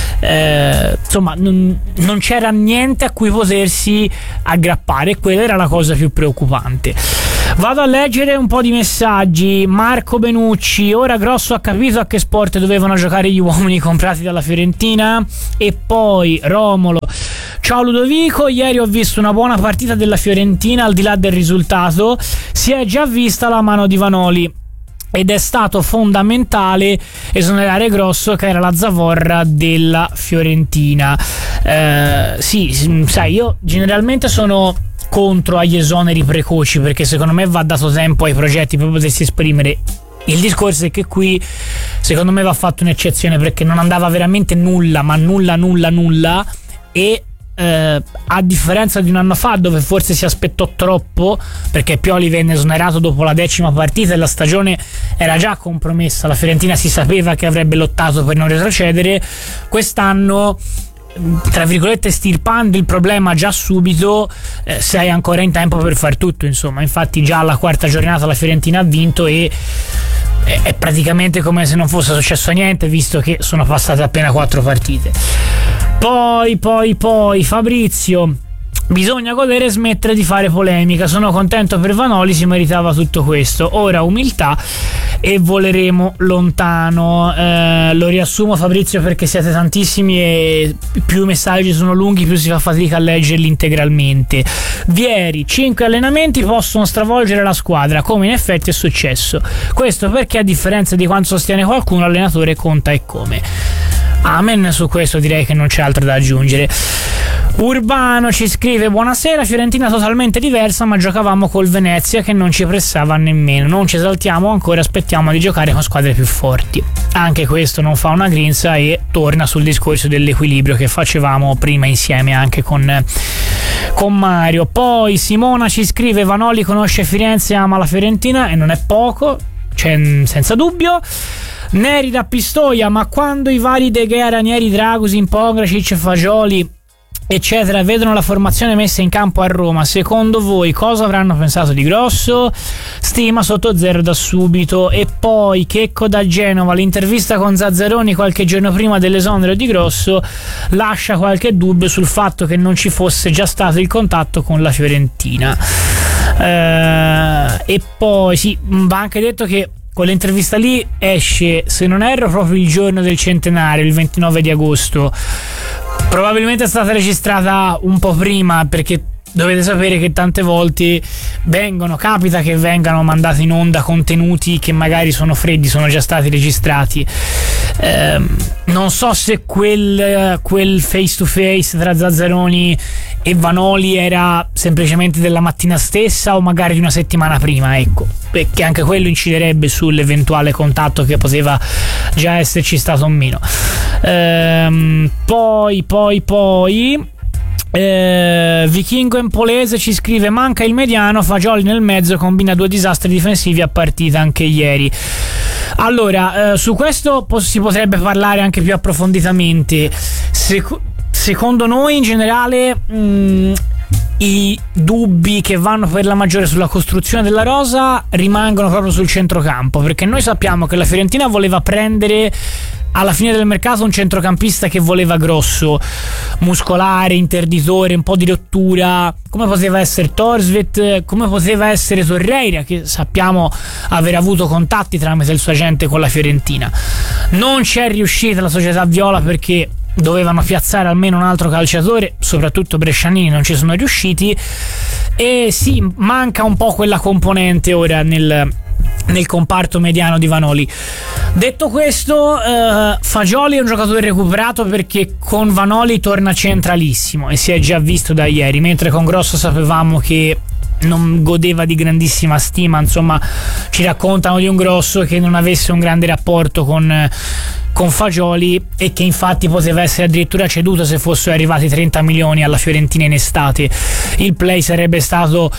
Eh, insomma non, non c'era niente a cui potersi aggrappare, e quella era la cosa più preoccupante. Vado a leggere un po' di messaggi. Marco Benucci: ora Grosso ha capito a che sport dovevano giocare gli uomini comprati dalla Fiorentina. E poi Romolo: ciao Ludovico, ieri ho visto una buona partita della Fiorentina, al di là del risultato si è già vista la mano di Vanoli ed è stato fondamentale esonerare Grosso, che era la zavorra della Fiorentina. Eh, sì, sai, io generalmente sono contro agli esoneri precoci, perché secondo me va dato tempo ai progetti per potersi esprimere. Il discorso è che qui secondo me va fatta un'eccezione, perché non andava veramente nulla, ma nulla nulla nulla, e eh, a differenza di un anno fa dove forse si aspettò troppo, perché Pioli venne esonerato dopo la decima partita e la stagione era già compromessa, la Fiorentina si sapeva che avrebbe lottato per non retrocedere. Quest'anno, tra virgolette, stirpando il problema già subito, eh, sei ancora in tempo per far tutto, insomma. Infatti già alla quarta giornata la Fiorentina ha vinto e è praticamente come se non fosse successo niente, visto che sono passate appena quattro partite. Poi poi poi Fabrizio: bisogna godere e smettere di fare polemica, sono contento per Vanoli, si meritava tutto questo, ora umiltà e voleremo lontano. Eh, lo riassumo, Fabrizio, perché siete tantissimi e più i messaggi sono lunghi più si fa fatica a leggerli integralmente. Vieri: cinque allenamenti possono stravolgere la squadra, come in effetti è successo. Questo perché, a differenza di quanto sostiene qualcuno, l'allenatore conta e come. Amen, su questo direi che non c'è altro da aggiungere. Urbano ci scrive: buonasera, Fiorentina totalmente diversa, ma giocavamo col Venezia che non ci pressava nemmeno, non ci esaltiamo ancora, aspettiamo di giocare con squadre più forti. Anche questo non fa una grinza e torna sul discorso dell'equilibrio che facevamo prima insieme anche con, con Mario. Poi Simona ci scrive: Vanoli conosce Firenze e ama la Fiorentina, e non è poco, cioè, senza dubbio. Neri da Pistoia: ma quando i vari De Gea, Ranieri, Dragusin, Pongracic, Fagioli eccetera vedono la formazione messa in campo a Roma, secondo voi cosa avranno pensato di Grosso? Stima sotto zero da subito. E poi Checco da Genova: l'intervista con Zazzaroni qualche giorno prima dell'esonero di Grosso lascia qualche dubbio sul fatto che non ci fosse già stato il contatto con la Fiorentina. Eh, e poi sì, va anche detto che quell'intervista lì esce, se non erro, proprio il giorno del centenario, il ventinove di agosto. Probabilmente è stata registrata un po' prima, perché dovete sapere che tante volte vengono, capita che vengano mandati in onda contenuti che magari sono freddi, sono già stati registrati. Eh, non so se quel, quel face to face tra Zazzaroni e Vanoli era semplicemente della mattina stessa o magari di una settimana prima, ecco, perché anche quello inciderebbe sull'eventuale contatto che poteva già esserci stato o meno. Eh, poi poi poi Eh, Vichingo Empolese ci scrive: manca il mediano, Fagioli nel mezzo combina due disastri difensivi a partita anche ieri. Allora, eh, su questo po- si potrebbe parlare anche più approfonditamente. Sec- secondo noi in generale mh, i dubbi che vanno per la maggiore sulla costruzione della rosa rimangono proprio sul centrocampo, perché noi sappiamo che la Fiorentina voleva prendere alla fine del mercato un centrocampista che voleva grosso, muscolare, interditore, un po' di rottura, come poteva essere Torsvet, come poteva essere Torreira, che sappiamo aver avuto contatti tramite il suo agente con la Fiorentina. Non c'è riuscita la società viola perché dovevano piazzare almeno un altro calciatore, soprattutto Brescianini non ci sono riusciti, e sì, manca un po' quella componente ora nel nel comparto mediano di Vanoli. Detto questo, eh, Fagioli è un giocatore recuperato perché con Vanoli torna centralissimo e si è già visto da ieri, mentre con Grosso sapevamo che non godeva di grandissima stima. Insomma, ci raccontano di un Grosso che non avesse un grande rapporto con con Fagioli e che infatti poteva essere addirittura ceduto se fossero arrivati trenta milioni alla Fiorentina in estate. Il play sarebbe stato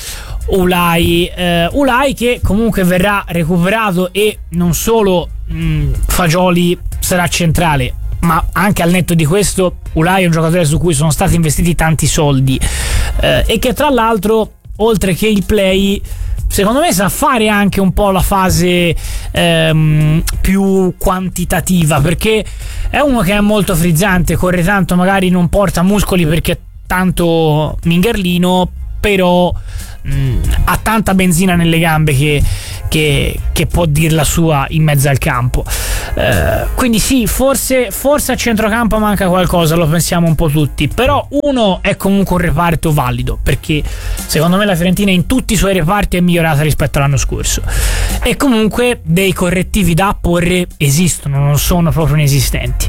Ulai, eh, Ulai che comunque verrà recuperato e non solo mh, Fagioli sarà centrale, ma anche al netto di questo Ulai è un giocatore su cui sono stati investiti tanti soldi, eh, e che tra l'altro, oltre che il play, secondo me sa fare anche un po' la fase ehm, più quantitativa, perché è uno che è molto frizzante, corre tanto, magari non porta muscoli perché è tanto mingerlino, però mh, ha tanta benzina nelle gambe che, che, che può dir la sua in mezzo al campo. Eh, quindi sì, forse, forse a centrocampo manca qualcosa, lo pensiamo un po' tutti, però uno è comunque un reparto valido, perché secondo me la Fiorentina in tutti i suoi reparti è migliorata rispetto all'anno scorso, e comunque dei correttivi da apporre esistono, non sono proprio inesistenti.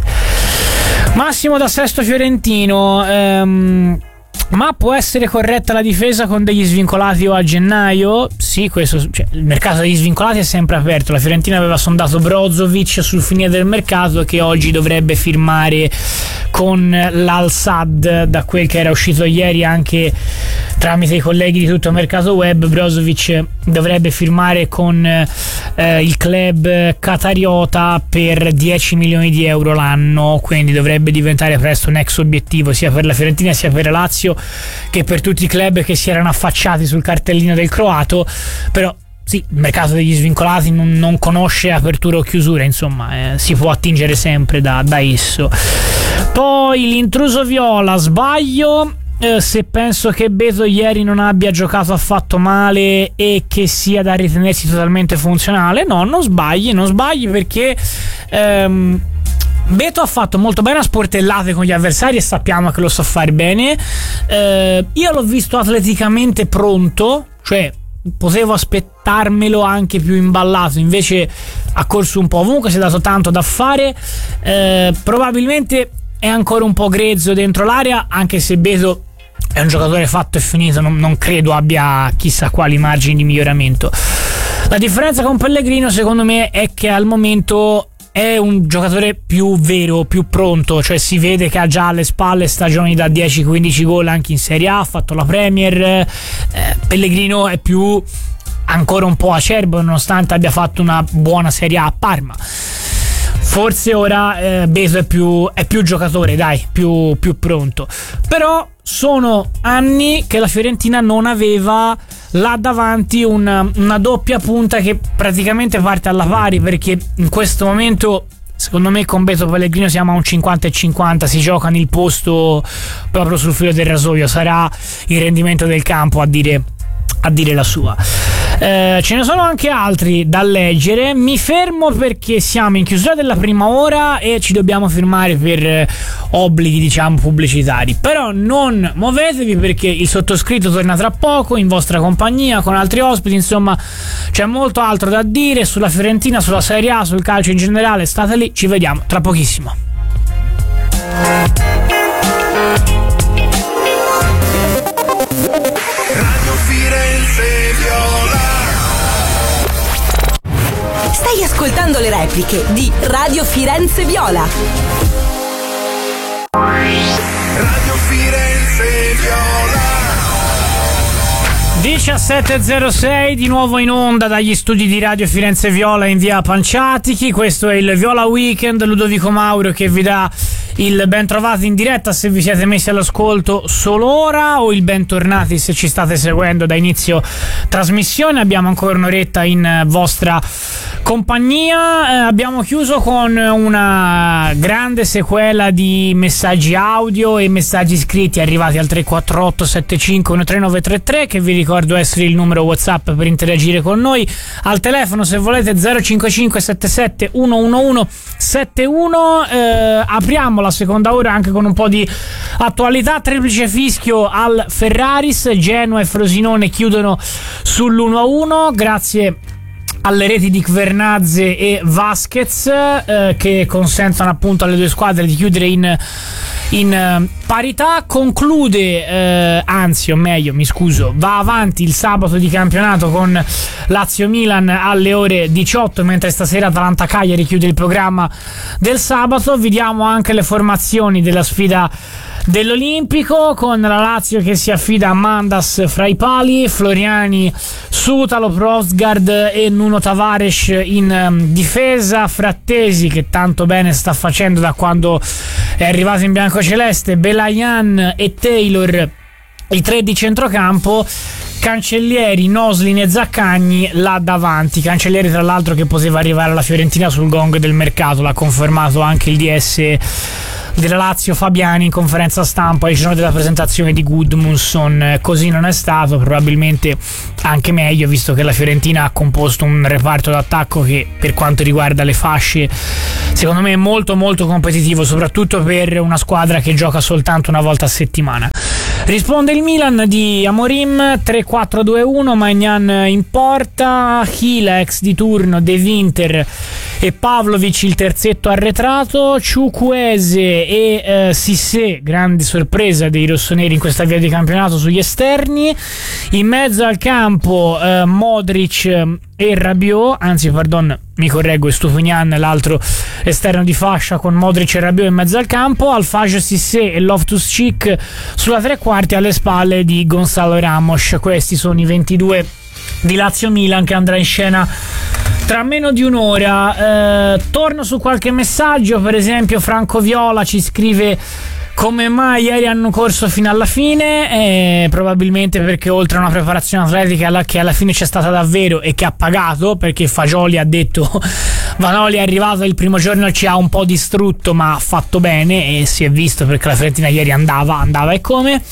Massimo da Sesto Fiorentino, ehm, ma può essere corretta la difesa con degli svincolati o a gennaio? Sì, questo, cioè, il mercato degli svincolati è sempre aperto. La Fiorentina aveva sondato Brozovic sul finire del mercato, che oggi dovrebbe firmare con l'Al-Sadd, da quel che era uscito ieri anche tramite i colleghi di Tutto Mercato Web. Brozovic dovrebbe firmare con eh, il club qatariota per dieci milioni di euro l'anno, quindi dovrebbe diventare presto un ex obiettivo sia per la Fiorentina sia per la Lazio che per tutti i club che si erano affacciati sul cartellino del croato. Però sì, il mercato degli svincolati non, non conosce apertura o chiusura, insomma, eh, si può attingere sempre da, da esso. Poi l'intruso viola, sbaglio eh, se penso che Beto ieri non abbia giocato affatto male e che sia da ritenersi totalmente funzionale? No, non sbagli, non sbagli perché ehm, Beto ha fatto molto bene a sportellate con gli avversari e sappiamo che lo sa fare bene. Eh, io l'ho visto atleticamente pronto, cioè potevo aspettarmelo anche più imballato, invece ha corso un po' ovunque, si è dato tanto da fare. Eh, probabilmente è ancora un po' grezzo dentro l'area, anche se Beto è un giocatore fatto e finito, non, non credo abbia chissà quali margini di miglioramento. La differenza con Pellegrino secondo me è che al momento è un giocatore più vero, più pronto, cioè si vede che ha già alle spalle stagioni da dieci quindici gol anche in Serie A, ha fatto la Premier. eh, Pellegrino è più ancora un po' acerbo nonostante abbia fatto una buona Serie A a Parma. Forse ora eh, Beto è più, è più giocatore, dai, più, più pronto. Però sono anni che la Fiorentina non aveva là davanti una, una doppia punta che praticamente parte alla pari, perché in questo momento secondo me con Beto Pellegrino siamo a un cinquanta e cinquanta, si giocano il posto proprio sul filo del rasoio, sarà il rendimento del campo a dire, a dire la sua. Eh, ce ne sono anche altri da leggere. Mi fermo perché siamo in chiusura della prima ora e ci dobbiamo firmare per eh, obblighi, diciamo, pubblicitari. Però non muovetevi perché il sottoscritto torna tra poco in vostra compagnia con altri ospiti. Insomma, c'è molto altro da dire sulla Fiorentina, sulla Serie A, sul calcio in generale. State lì, ci vediamo tra pochissimo. Radio Firenze Viola. Stai ascoltando le repliche di Radio Firenze Viola. Radio Firenze Viola. diciassette e zero sei di nuovo in onda dagli studi di Radio Firenze Viola in via Panciatichi. Questo è il Viola Weekend. Ludovico Mauro che vi dà il ben trovato in diretta se vi siete messi all'ascolto solo ora, o il bentornati se ci state seguendo da inizio trasmissione. Abbiamo ancora un'oretta in vostra compagnia. Eh, abbiamo chiuso con una grande sequela di messaggi audio e messaggi scritti arrivati al tre quattro otto sette cinque uno tre nove tre tre, che vi ricordo essere il numero WhatsApp per interagire con noi. Al telefono se volete zero cinque cinque sette sette uno uno uno sette uno. Eh, apriamo la seconda ora anche con un po' di attualità. Triplice fischio al Ferraris, Genoa e Frosinone chiudono sull'uno a uno grazie alle reti di Kvernadze e Vasquez, eh, che consentono appunto alle due squadre di chiudere in, in eh, parità. Conclude, eh, anzi o meglio mi scuso, va avanti il sabato di campionato con Lazio-Milan alle ore diciotto, mentre stasera Atalanta-Cagliari chiude il programma del sabato. Vediamo anche le formazioni della sfida dell'Olimpico, con la Lazio che si affida a Mandas fra i pali, Floriani, Sutalo, Prosgard e Nuno Tavares in um, difesa, Frattesi che tanto bene sta facendo da quando è arrivato in biancoceleste, Belayan e Taylor i tre di centrocampo, Cancellieri, Noslin e Zaccagni là davanti. Cancellieri tra l'altro che poteva arrivare alla Fiorentina sul gong del mercato, l'ha confermato anche il D S della Lazio Fabiani in conferenza stampa il giorno della presentazione di Gudmundsson. Così non è stato, probabilmente anche meglio, visto che la Fiorentina ha composto un reparto d'attacco che per quanto riguarda le fasce secondo me è molto molto competitivo, soprattutto per una squadra che gioca soltanto una volta a settimana. Risponde il Milan di Amorim, tre quattro due uno, Maignan in porta, Hila ex di turno, De Winter e Pavlovic il terzetto arretrato, Ciukwueze e eh, Sissé, grande sorpresa dei rossoneri in questa via di campionato, sugli esterni. In mezzo al campo eh, Modric e Rabiot, anzi pardon mi correggo, è Stupinian l'altro esterno di fascia, con Modric e Rabiot in mezzo al campo, Alfage, Sissé e Loftus-Cheek sulla tre quarti alle spalle di Gonzalo Ramos. Questi sono i ventidue di Lazio-Milan che andrà in scena tra meno di un'ora. Eh, torno su qualche messaggio, per esempio Franco Viola ci scrive: come mai ieri hanno corso fino alla fine? Eh, probabilmente perché oltre a una preparazione atletica alla, che alla fine c'è stata davvero e che ha pagato, perché Fagioli ha detto Vanoli è arrivato il primo giorno, ci ha un po' distrutto ma ha fatto bene, e si è visto perché la Fiorentina ieri andava, andava e come.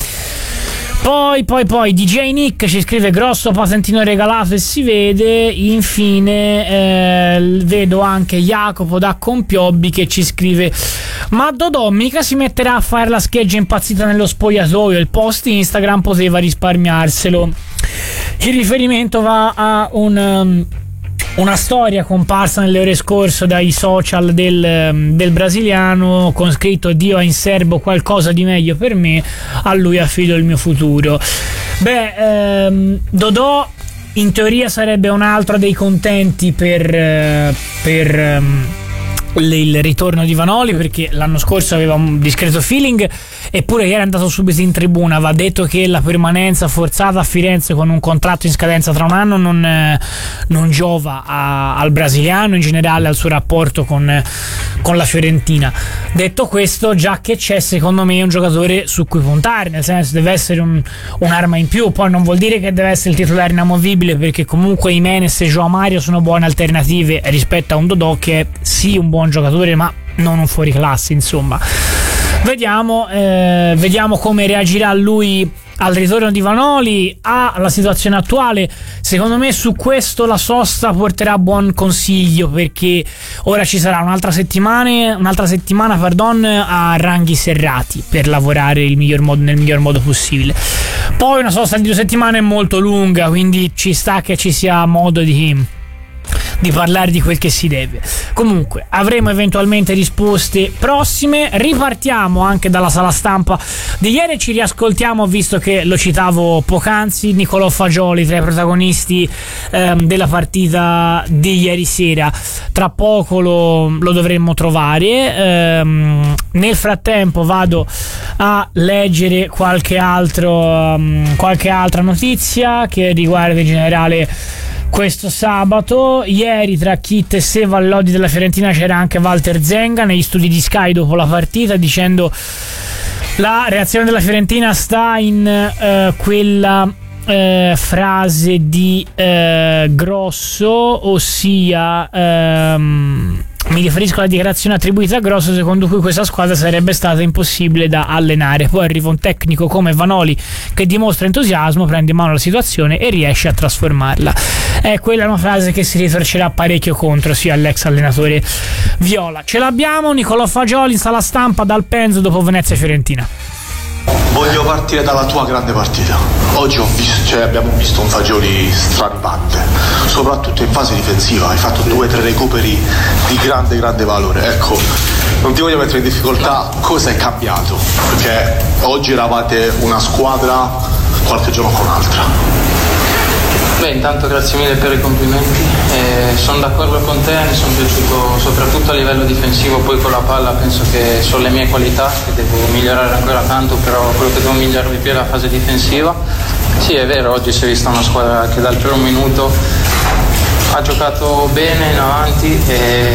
Poi, poi, poi D J Nick ci scrive: grosso patentino regalato e si vede. Infine eh, vedo anche Jacopo da Compiobbi che ci scrive: ma Dodò mica si metterà a fare la scheggia impazzita nello spogliatoio, il post Instagram poteva risparmiarselo. Il riferimento va a un... Um, una storia comparsa nelle ore scorse dai social del, del brasiliano con scritto: Dio ha in serbo qualcosa di meglio per me, a lui affido il mio futuro. Beh, ehm, Dodò in teoria sarebbe un altro dei contenti per, per ehm, il ritorno di Vanoli, perché l'anno scorso aveva un discreto feeling, eppure ieri è andato subito in tribuna. Va detto che la permanenza forzata a Firenze con un contratto in scadenza tra un anno non, eh, non giova a, al brasiliano, in generale al suo rapporto con, con la Fiorentina. Detto questo, già che c'è secondo me un giocatore su cui puntare, nel senso deve essere un, un'arma in più. Poi non vuol dire che deve essere il titolare inamovibile, perché comunque Jimenez e João Mario sono buone alternative rispetto a un Dodò che è sì un buon giocatore ma non un fuoriclasse, insomma. Vediamo, eh, vediamo come reagirà lui al ritorno di Vanoli, alla situazione attuale. Secondo me su questo la sosta porterà buon consiglio, perché ora ci sarà un'altra settimana, un'altra settimana pardon, a ranghi serrati per lavorare il miglior modo, nel miglior modo possibile. Poi una sosta di due settimane è molto lunga, quindi ci sta che ci sia modo di di parlare di quel che si deve. Comunque avremo eventualmente risposte prossime. Ripartiamo anche dalla sala stampa di ieri, ci riascoltiamo, visto che lo citavo poc'anzi, Nicolò Fagioli tra i protagonisti ehm, della partita di ieri sera. Tra poco lo, lo dovremmo trovare. Ehm, nel frattempo vado a leggere qualche altro um, qualche altra notizia che riguarda in generale questo sabato. Ieri tra Kit e Seva all'Odi della Fiorentina c'era anche Walter Zenga negli studi di Sky dopo la partita, dicendo: la reazione della Fiorentina sta in eh, quella eh, frase di eh, Grosso, ossia ehm, mi riferisco alla dichiarazione attribuita a Grosso secondo cui questa squadra sarebbe stata impossibile da allenare. Poi arriva un tecnico come Vanoli che dimostra entusiasmo, prende in mano la situazione e riesce a trasformarla. È quella una frase che si ritorcerà parecchio contro sia all'ex allenatore viola. Ce l'abbiamo, Nicolò Fagioli in sala stampa dal Penzo dopo Venezia Fiorentina. voglio partire dalla tua grande partita. Oggi ho visto, cioè abbiamo visto un Fagioli straripante, soprattutto in fase difensiva. Hai fatto due o tre recuperi di grande grande valore. Ecco, non ti voglio mettere in difficoltà, cosa è cambiato? Perché oggi eravate una squadra, qualche giorno con un'altra. Beh, intanto grazie mille per i complimenti, eh, sono d'accordo con te, mi sono piaciuto soprattutto a livello difensivo, poi con la palla penso che sono le mie qualità, che devo migliorare ancora tanto, però quello che devo migliorare di più è la fase difensiva. Sì, è vero, oggi si è vista una squadra che dal primo minuto ha giocato bene in avanti e...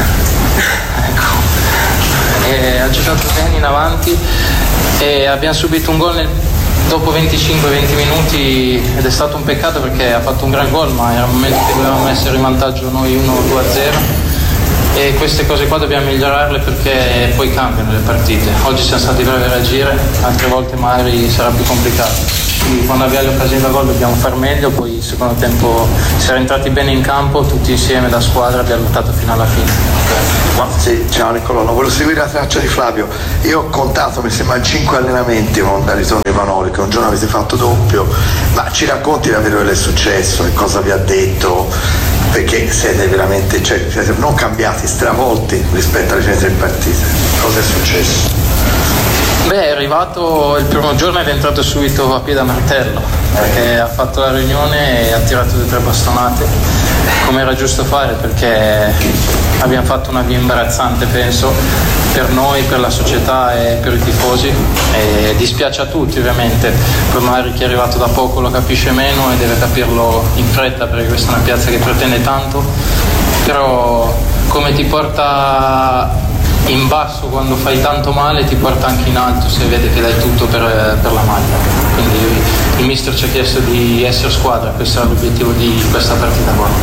ecco. E ha giocato bene in avanti e abbiamo subito un gol nel dopo venticinque venti minuti ed è stato un peccato perché ha fatto un gran gol, ma era un momento che dovevamo essere in vantaggio noi uno due a zero e queste cose qua dobbiamo migliorarle perché poi cambiano le partite. Oggi siamo stati bravi a reagire, altre volte magari sarà più complicato. Quindi quando abbiamo le occasioni da gol dobbiamo far meglio, poi il secondo tempo siamo entrati bene in campo, tutti insieme da squadra abbiamo lottato fino alla fine. Ma sì, ciao Nicolò, volevo seguire la traccia di Flavio. Io ho contato, mi sembra cinque allenamenti con il ritorno di Vanoli, che un giorno avete fatto doppio, ma ci racconti davvero quello che è successo e cosa vi ha detto? Perché siete veramente, cioè, siete non cambiati, stravolti rispetto alle prime tre partite. Cosa è successo? Beh, è arrivato il primo giorno ed è entrato subito a piede a martello, perché ha fatto la riunione e ha tirato due o tre bastonate, come era giusto fare, perché abbiamo fatto una via imbarazzante, penso, per noi, per la società e per i tifosi, e dispiace a tutti ovviamente, poi magari chi è arrivato da poco lo capisce meno e deve capirlo in fretta, perché questa è una piazza che pretende tanto, però come ti porta in basso quando fai tanto male ti porta anche in alto se vede che dai tutto per, per la maglia. Quindi il mister ci ha chiesto di essere squadra, questo è l'obiettivo di questa partita qua.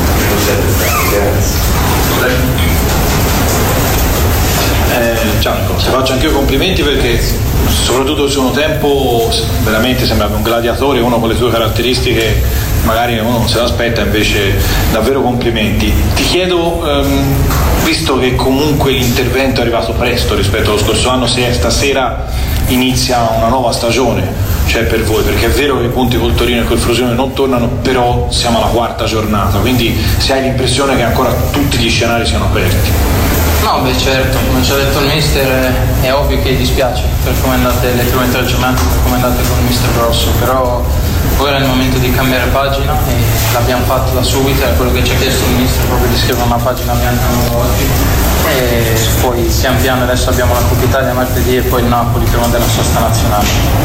Eh, ciao Nico, ti faccio anche io complimenti perché soprattutto il secondo tempo veramente sembrava un gladiatore, uno con le sue caratteristiche magari uno non se l'aspetta, invece davvero complimenti. Ti chiedo, ehm, visto che comunque l'intervento è arrivato presto rispetto allo scorso anno, se stasera inizia una nuova stagione, cioè per voi, perché è vero che i punti col Torino e col Frosinone non tornano, però siamo alla quarta giornata, quindi se hai l'impressione che ancora tutti gli scenari siano aperti. No, beh certo, come ci ha detto il mister è ovvio che dispiace per come andate le prime tre giornate, per come andate con il mister Grosso, però ora è il momento di cambiare pagina e l'abbiamo fatto da subito, è quello che ci ha chiesto il mister, proprio di scrivere una pagina bianca oggi e poi pian piano adesso abbiamo la Coppa Italia martedì e poi il Napoli prima della sosta nazionale.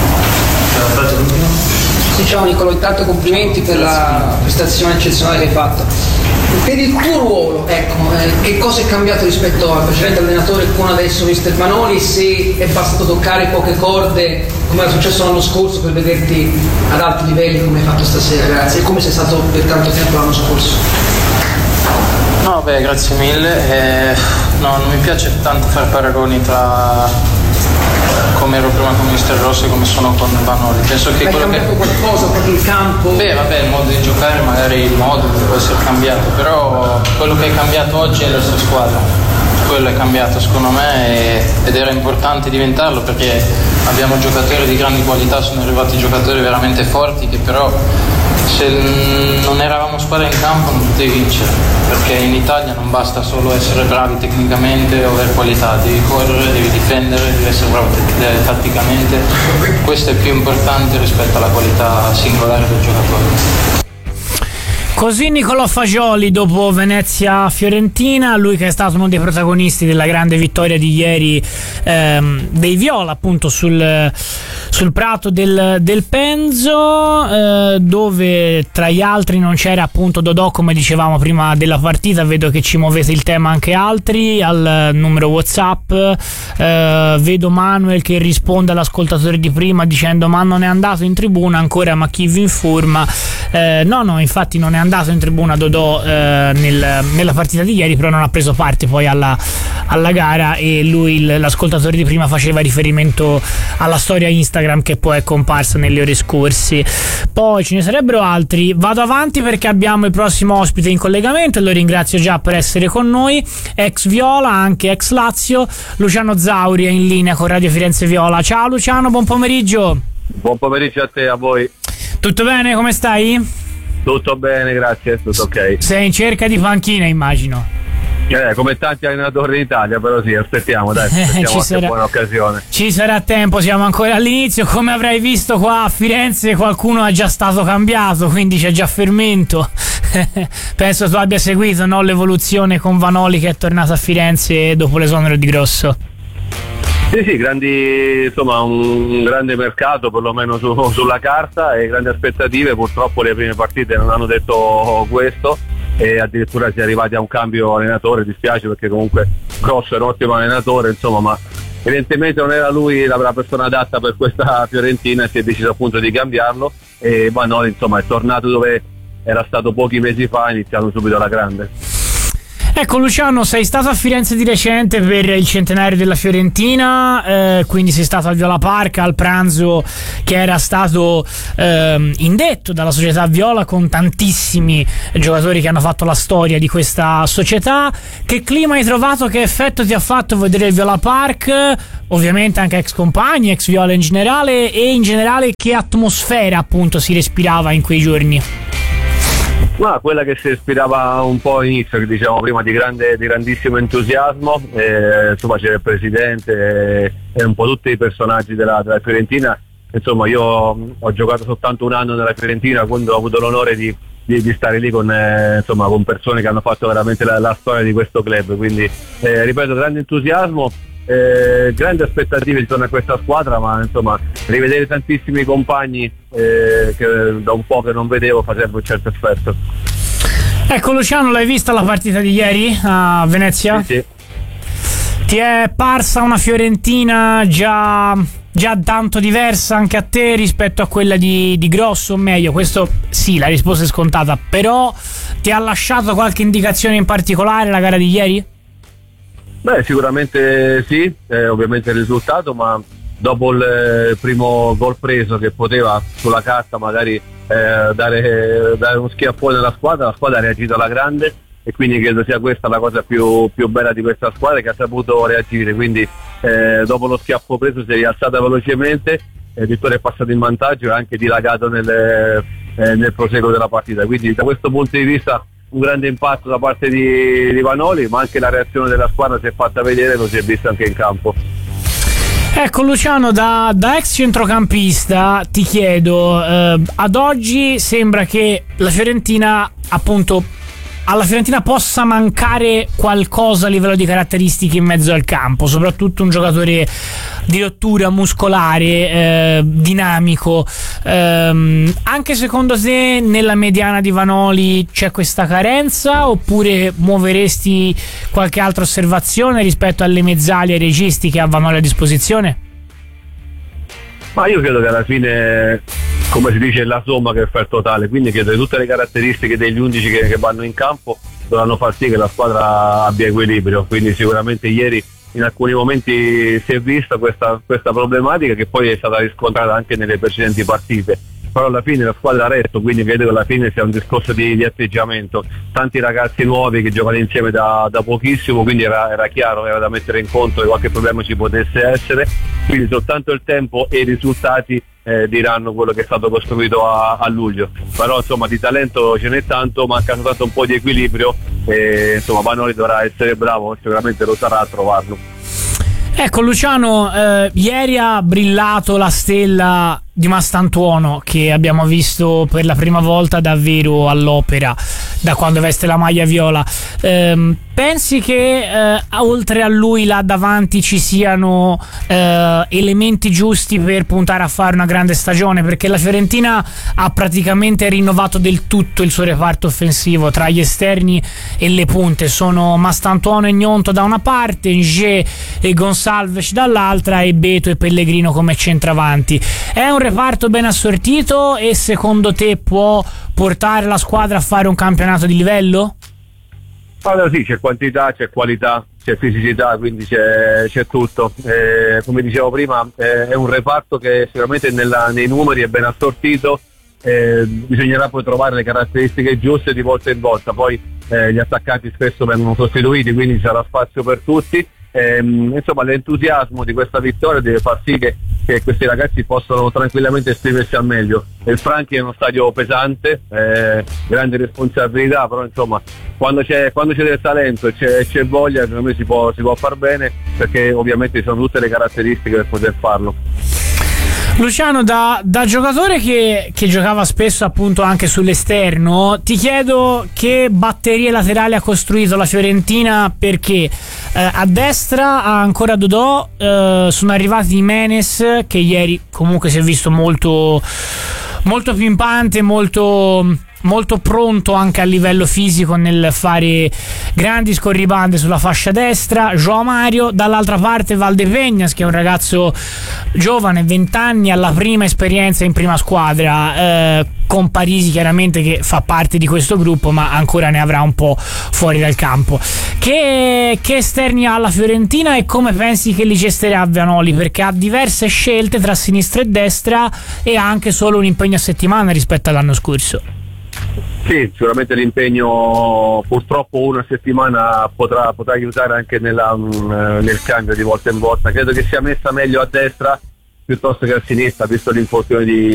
Sì, ciao Nicolò, intanto complimenti per la prestazione eccezionale che hai fatto. Per il tuo ruolo, ecco, eh, che cosa è cambiato rispetto al precedente allenatore con adesso mister Vanoli, se è bastato toccare poche corde come era successo l'anno scorso per vederti ad alti livelli come hai fatto stasera, grazie, e come sei stato per tanto tempo l'anno scorso? No, beh, grazie mille, eh, no, non mi piace tanto fare paragoni tra come ero prima con mister Rosso e come sono con Vanoli. Penso che hai quello cambiato che... qualcosa proprio il campo? Beh, vabbè, il modo di giocare, magari il modo può essere cambiato, però quello che è cambiato oggi è l'essere squadra. Quello è cambiato secondo me e... ed era importante diventarlo perché abbiamo giocatori di grandi qualità, sono arrivati giocatori veramente forti che però se non eravamo squadra in campo non potevi vincere, perché in Italia non basta solo essere bravi tecnicamente o avere qualità, devi correre, devi difendere, devi essere bravo tatticamente, questo è più importante rispetto alla qualità singolare del giocatore. Così Nicolò Fagioli dopo Venezia-Fiorentina, lui che è stato uno dei protagonisti della grande vittoria di ieri ehm, dei Viola appunto sul, sul prato del, del Penzo, eh, dove tra gli altri non c'era appunto Dodò come dicevamo prima della partita. Vedo che ci muovete il tema anche altri al numero WhatsApp, eh, vedo Manuel che risponde all'ascoltatore di prima dicendo ma non è andato in tribuna ancora, ma chi vi informa? Eh, no no infatti non è andato in tribuna Dodò eh, nel, nella partita di ieri, però non ha preso parte poi alla, alla gara e lui, l'ascoltatore di prima, faceva riferimento alla storia Instagram Instagram che poi è comparsa nelle ore scorse. Poi ce ne sarebbero altri. Vado avanti perché abbiamo il prossimo ospite in collegamento e lo ringrazio già per essere con noi, ex Viola, anche ex Lazio. Luciano Zauri è in linea con Radio Firenze Viola. Ciao Luciano, buon pomeriggio. Buon pomeriggio a te, a voi. Tutto bene, come stai? Tutto bene, grazie, tutto ok. Sei in cerca di panchina, immagino. Eh, come tanti allenatori in Italia, però sì, aspettiamo, dai, aspettiamo Ci sarà- buona occasione. Ci sarà tempo, siamo ancora all'inizio. Come avrai visto qua a Firenze qualcuno è già stato cambiato, quindi c'è già fermento. Penso tu abbia seguito, no, l'evoluzione con Vanoli che è tornato a Firenze dopo l'esonero di Grosso. Sì, sì, grandi, insomma, un grande mercato perlomeno su, sulla carta e grandi aspettative. Purtroppo le prime partite non hanno detto questo e addirittura si è arrivati a un cambio allenatore. Dispiace perché comunque Grosso è un ottimo allenatore, insomma, ma evidentemente non era lui la, la persona adatta per questa Fiorentina e si è deciso appunto di cambiarlo e Vanoli insomma è tornato dove era stato pochi mesi fa, iniziando subito alla grande. Ecco Luciano, sei stato a Firenze di recente per il centenario della Fiorentina, eh, quindi sei stato al Viola Park al pranzo che era stato eh, indetto dalla società Viola con tantissimi giocatori che hanno fatto la storia di questa società. Che clima hai trovato, che effetto ti ha fatto vedere il Viola Park? Ovviamente anche ex compagni, ex Viola in generale, e in generale che atmosfera appunto si respirava in quei giorni? Ma quella che si ispirava un po' all'inizio, che diciamo prima, di grande, di grandissimo entusiasmo, eh, insomma c'era il presidente e, e un po' tutti i personaggi della, della Fiorentina. Insomma io ho giocato soltanto un anno nella Fiorentina, quando ho avuto l'onore di, di, di stare lì con, eh, insomma, con persone che hanno fatto veramente la, la storia di questo club, quindi eh, ripeto, grande entusiasmo. Eh, grandi aspettative intorno a questa squadra, ma insomma rivedere tantissimi compagni eh, che da un po' che non vedevo farebbe un certo effetto. Ecco Luciano, l'hai vista la partita di ieri a Venezia? Sì, sì. Ti è parsa una Fiorentina già, già tanto diversa anche a te rispetto a quella di, di Grosso, o meglio? Questo sì, la risposta è scontata, però ti ha lasciato qualche indicazione in particolare la gara di ieri? Beh, sicuramente sì, eh, ovviamente il risultato, ma dopo il eh, primo gol preso, che poteva sulla carta magari eh, dare, dare uno schiaffone alla squadra, la squadra ha reagito alla grande e quindi credo sia questa la cosa più, più bella di questa squadra, che ha saputo reagire. Quindi eh, dopo lo schiaffo preso si è rialzata velocemente, eh, Vittorio è passato in vantaggio e ha anche dilagato nel, eh, nel proseguo della partita, quindi da questo punto di vista un grande impatto da parte di, di Vanoli, ma anche la reazione della squadra si è fatta vedere, lo si è visto anche in campo. Ecco Luciano, da, da ex centrocampista ti chiedo, eh, ad oggi sembra che la Fiorentina appunto alla Fiorentina possa mancare qualcosa a livello di caratteristiche in mezzo al campo, soprattutto un giocatore di rottura muscolare, eh, dinamico. Eh, anche secondo te nella mediana di Vanoli c'è questa carenza, oppure muoveresti qualche altra osservazione rispetto alle mezzali e ai registi che ha Vanoli a disposizione? Ma io credo che alla fine, come si dice, è la somma che fa il totale, quindi credo che tutte le caratteristiche degli undici che, che vanno in campo dovranno far sì che la squadra abbia equilibrio, quindi sicuramente ieri in alcuni momenti si è vista questa, questa problematica, che poi è stata riscontrata anche nelle precedenti partite, però alla fine la squadra ha retto, quindi credo che alla fine sia un discorso di, di atteggiamento. Tanti ragazzi nuovi che giocano insieme da, da pochissimo, quindi era, era chiaro, era da mettere in conto che qualche problema ci potesse essere, quindi soltanto il tempo e i risultati eh, diranno quello che è stato costruito a, a luglio. Però insomma di talento ce n'è tanto, manca soltanto un po' di equilibrio e insomma Vanoli dovrà essere bravo, sicuramente lo sarà a trovarlo. Ecco Luciano, eh, ieri ha brillato la stella di Mastantuono, che abbiamo visto per la prima volta davvero all'opera da quando veste la maglia viola. Eh, pensi che eh, oltre a lui là davanti ci siano eh, elementi giusti per puntare a fare una grande stagione? Perché la Fiorentina ha praticamente rinnovato del tutto il suo reparto offensivo, tra gli esterni e le punte sono Mastantuono e Gnonto da una parte, Nge e Gonsalves dall'altra e Beto e Pellegrino come centravanti. È un reparto ben assortito e secondo te può portare la squadra a fare un campionato di livello? Allora sì, c'è quantità, c'è qualità, c'è fisicità, quindi c'è, c'è tutto. Eh, come dicevo prima, eh, è un reparto che sicuramente nella, nei numeri è ben assortito, eh, bisognerà poi trovare le caratteristiche giuste di volta in volta, poi eh, gli attaccanti spesso vengono sostituiti, quindi ci sarà spazio per tutti. Eh, insomma, l'entusiasmo di questa vittoria deve far sì che, che questi ragazzi possano tranquillamente esprimersi al meglio. Il Franchi è uno stadio pesante, eh, grande responsabilità, però insomma quando c'è, quando c'è del talento e c'è, c'è voglia, secondo me si può, si può far bene, perché ovviamente ci sono tutte le caratteristiche per poter farlo. Luciano, da, da giocatore che, che giocava spesso appunto anche sull'esterno, ti chiedo che batterie laterali ha costruito la Fiorentina, perché eh, a destra ha ancora Dodò, eh, sono arrivati Jimenez, che ieri comunque si è visto molto, molto pimpante, molto... molto pronto anche a livello fisico nel fare grandi scorribande sulla fascia destra. João Mario, dall'altra parte Valdepeñas, che è un ragazzo giovane, venti anni, alla prima esperienza in prima squadra, eh, con Parisi chiaramente che fa parte di questo gruppo, ma ancora ne avrà un po' fuori dal campo. Che, che esterni ha la Fiorentina e come pensi che li gesterà Vanoli? Perché ha diverse scelte tra sinistra e destra e ha anche solo un impegno a settimana rispetto all'anno scorso. Sì, sicuramente l'impegno, purtroppo una settimana potrà, potrà aiutare anche nella, nel cambio di volta in volta. Credo che sia messa meglio a destra piuttosto che a sinistra, visto l'infortunio di